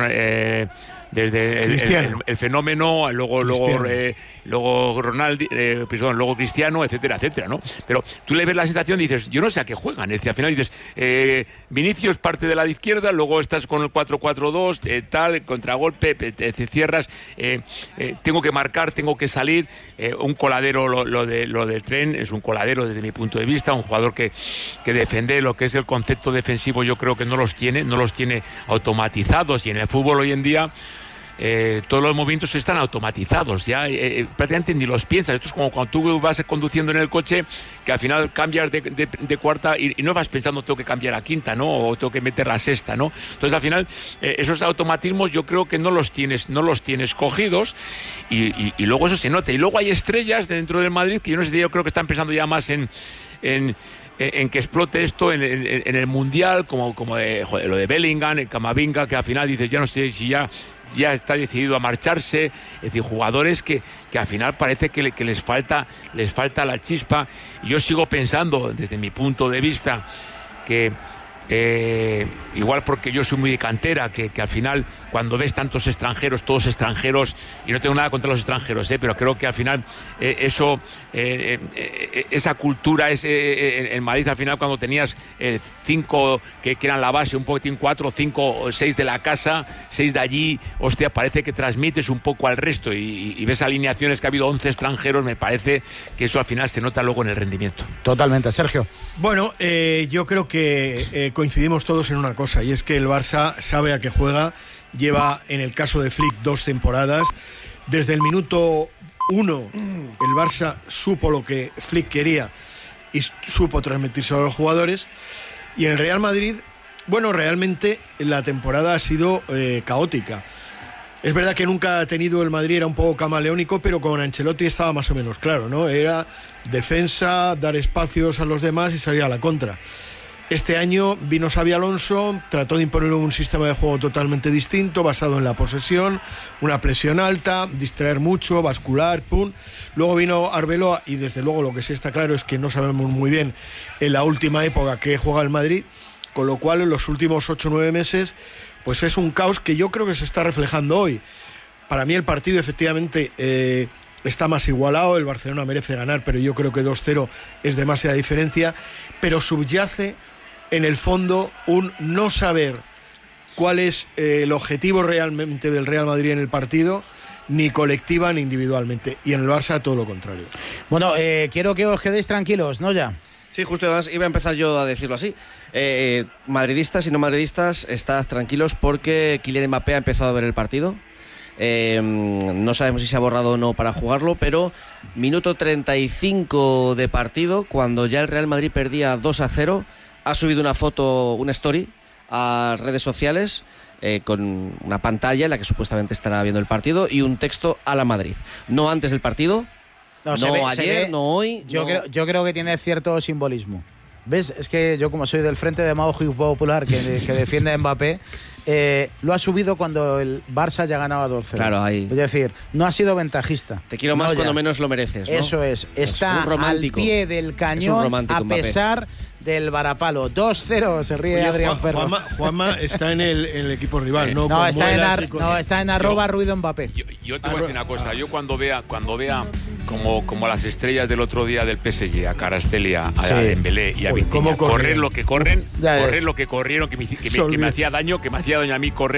eh, desde el, el, el, el fenómeno, luego luego eh, luego Ronaldo, eh, perdón, luego Cristiano, etcétera, etcétera, ¿no? Pero tú le ves la sensación y dices, yo no sé a qué juegan, es decir, al final dices, eh, Vinicius parte de la de izquierda, luego estás con el cuatro cuatro dos, eh, tal, contragolpe, te, te cierras, eh, eh, tengo que marcar, tengo que salir, eh, un coladero, lo, lo de lo del Tren es un coladero desde mi punto de vista, un jugador que, que defiende lo que es el concepto defensivo, yo creo que no los tiene, no los tiene automatizados, y en el fútbol hoy en día Eh, todos los movimientos están automatizados, ya eh, prácticamente ni los piensas. Esto es como cuando tú vas conduciendo en el coche, que al final cambias de, de, de cuarta y, y no vas pensando tengo que cambiar a quinta, ¿no? O tengo que meter la sexta, ¿no? Entonces al final eh, esos automatismos yo creo que no los tienes, no los tienes cogidos, y, y, y luego eso se nota. Y luego hay estrellas dentro del Madrid que yo no sé si yo creo que están pensando ya más en en en que explote esto en, en, en el Mundial, como, como de, joder, lo de Bellingham, el Camavinga, que al final dices, ya no sé si ya, ya está decidido a marcharse. Es decir, jugadores que, que al final parece que, le, que les falta, les falta la chispa. Yo sigo pensando, desde mi punto de vista, que Eh, igual porque yo soy muy de cantera, que, que al final cuando ves tantos extranjeros, todos extranjeros, y no tengo nada contra los extranjeros, eh, pero creo que al final eh, eso, eh, eh, esa cultura, es eh, en Madrid al final cuando tenías eh, cinco que, que eran la base, un poquitín cuatro, cinco, seis de la casa, seis de allí, hostia, parece que transmites un poco al resto, y, y ves alineaciones que ha habido once extranjeros, me parece que eso al final se nota luego en el rendimiento. Totalmente, Sergio. Bueno, eh, yo creo que eh, coincidimos todos en una cosa, y es que el Barça sabe a qué juega, lleva en el caso de Flick dos temporadas, desde el minuto uno el Barça supo lo que Flick quería y supo transmitírselo a los jugadores, y en el Real Madrid, bueno, realmente la temporada ha sido eh, caótica. Es verdad que nunca ha tenido el Madrid, era un poco camaleónico, pero con Ancelotti estaba más o menos claro, ¿no? Era defensa, dar espacios a los demás y salir a la contra. Este año vino Xabi Alonso, trató de imponer un sistema de juego totalmente distinto, basado en la posesión, una presión alta, distraer mucho, bascular, pum. Luego vino Arbeloa, y desde luego lo que sí está claro es que no sabemos muy bien en la última época que juega el Madrid, con lo cual en los últimos ocho o nueve meses pues es un caos que yo creo que se está reflejando hoy. Para mí el partido efectivamente eh, está más igualado, el Barcelona merece ganar, pero yo creo que dos cero es demasiada diferencia, pero subyace en el fondo un no saber cuál es eh, el objetivo realmente del Real Madrid en el partido, ni colectiva ni individualmente, y en el Barça todo lo contrario. Bueno, eh, quiero que os quedéis tranquilos, ¿no? Ya. Sí, justo, además iba a empezar yo a decirlo así. Eh, madridistas y no madridistas, estad tranquilos porque Kylian Mbappé ha empezado a ver el partido. Eh, no sabemos si se ha borrado o no para jugarlo, pero minuto treinta y cinco de partido, cuando ya el Real Madrid perdía dos a cero, ha subido una foto, una story a redes sociales eh, con una pantalla en la que supuestamente estará viendo el partido y un texto a la Madrid. No antes del partido, no, no ve, ayer, no hoy. Yo, no... Creo, yo creo que tiene cierto simbolismo. ¿Ves? Es que yo, como soy del Frente Demagógico Popular que, que defiende a Mbappé, eh, lo ha subido cuando el Barça ya ganaba dos cero. Claro, ahí. Es decir, no ha sido ventajista. Te quiero más no cuando menos lo mereces, ¿no? Eso es. Está es al pie del cañón a pesar del varapalo. dos cero, se ríe Oye, Adrián Juan, Ferro. Juanma, Juanma está en el, en el equipo rival, eh, ¿no? No, está en, ar, no está en arroba yo, ruido Mbappé. Yo, yo te voy a decir una cosa. Yo cuando vea, cuando vea como, como las estrellas del otro día del P S G, a Kvaratskhelia, a sí. Dembélé y a Vitinha, correr lo que corren, ya correr lo que corrieron, que me, que me, que me hacía daño, que me hacía daño a mí correr.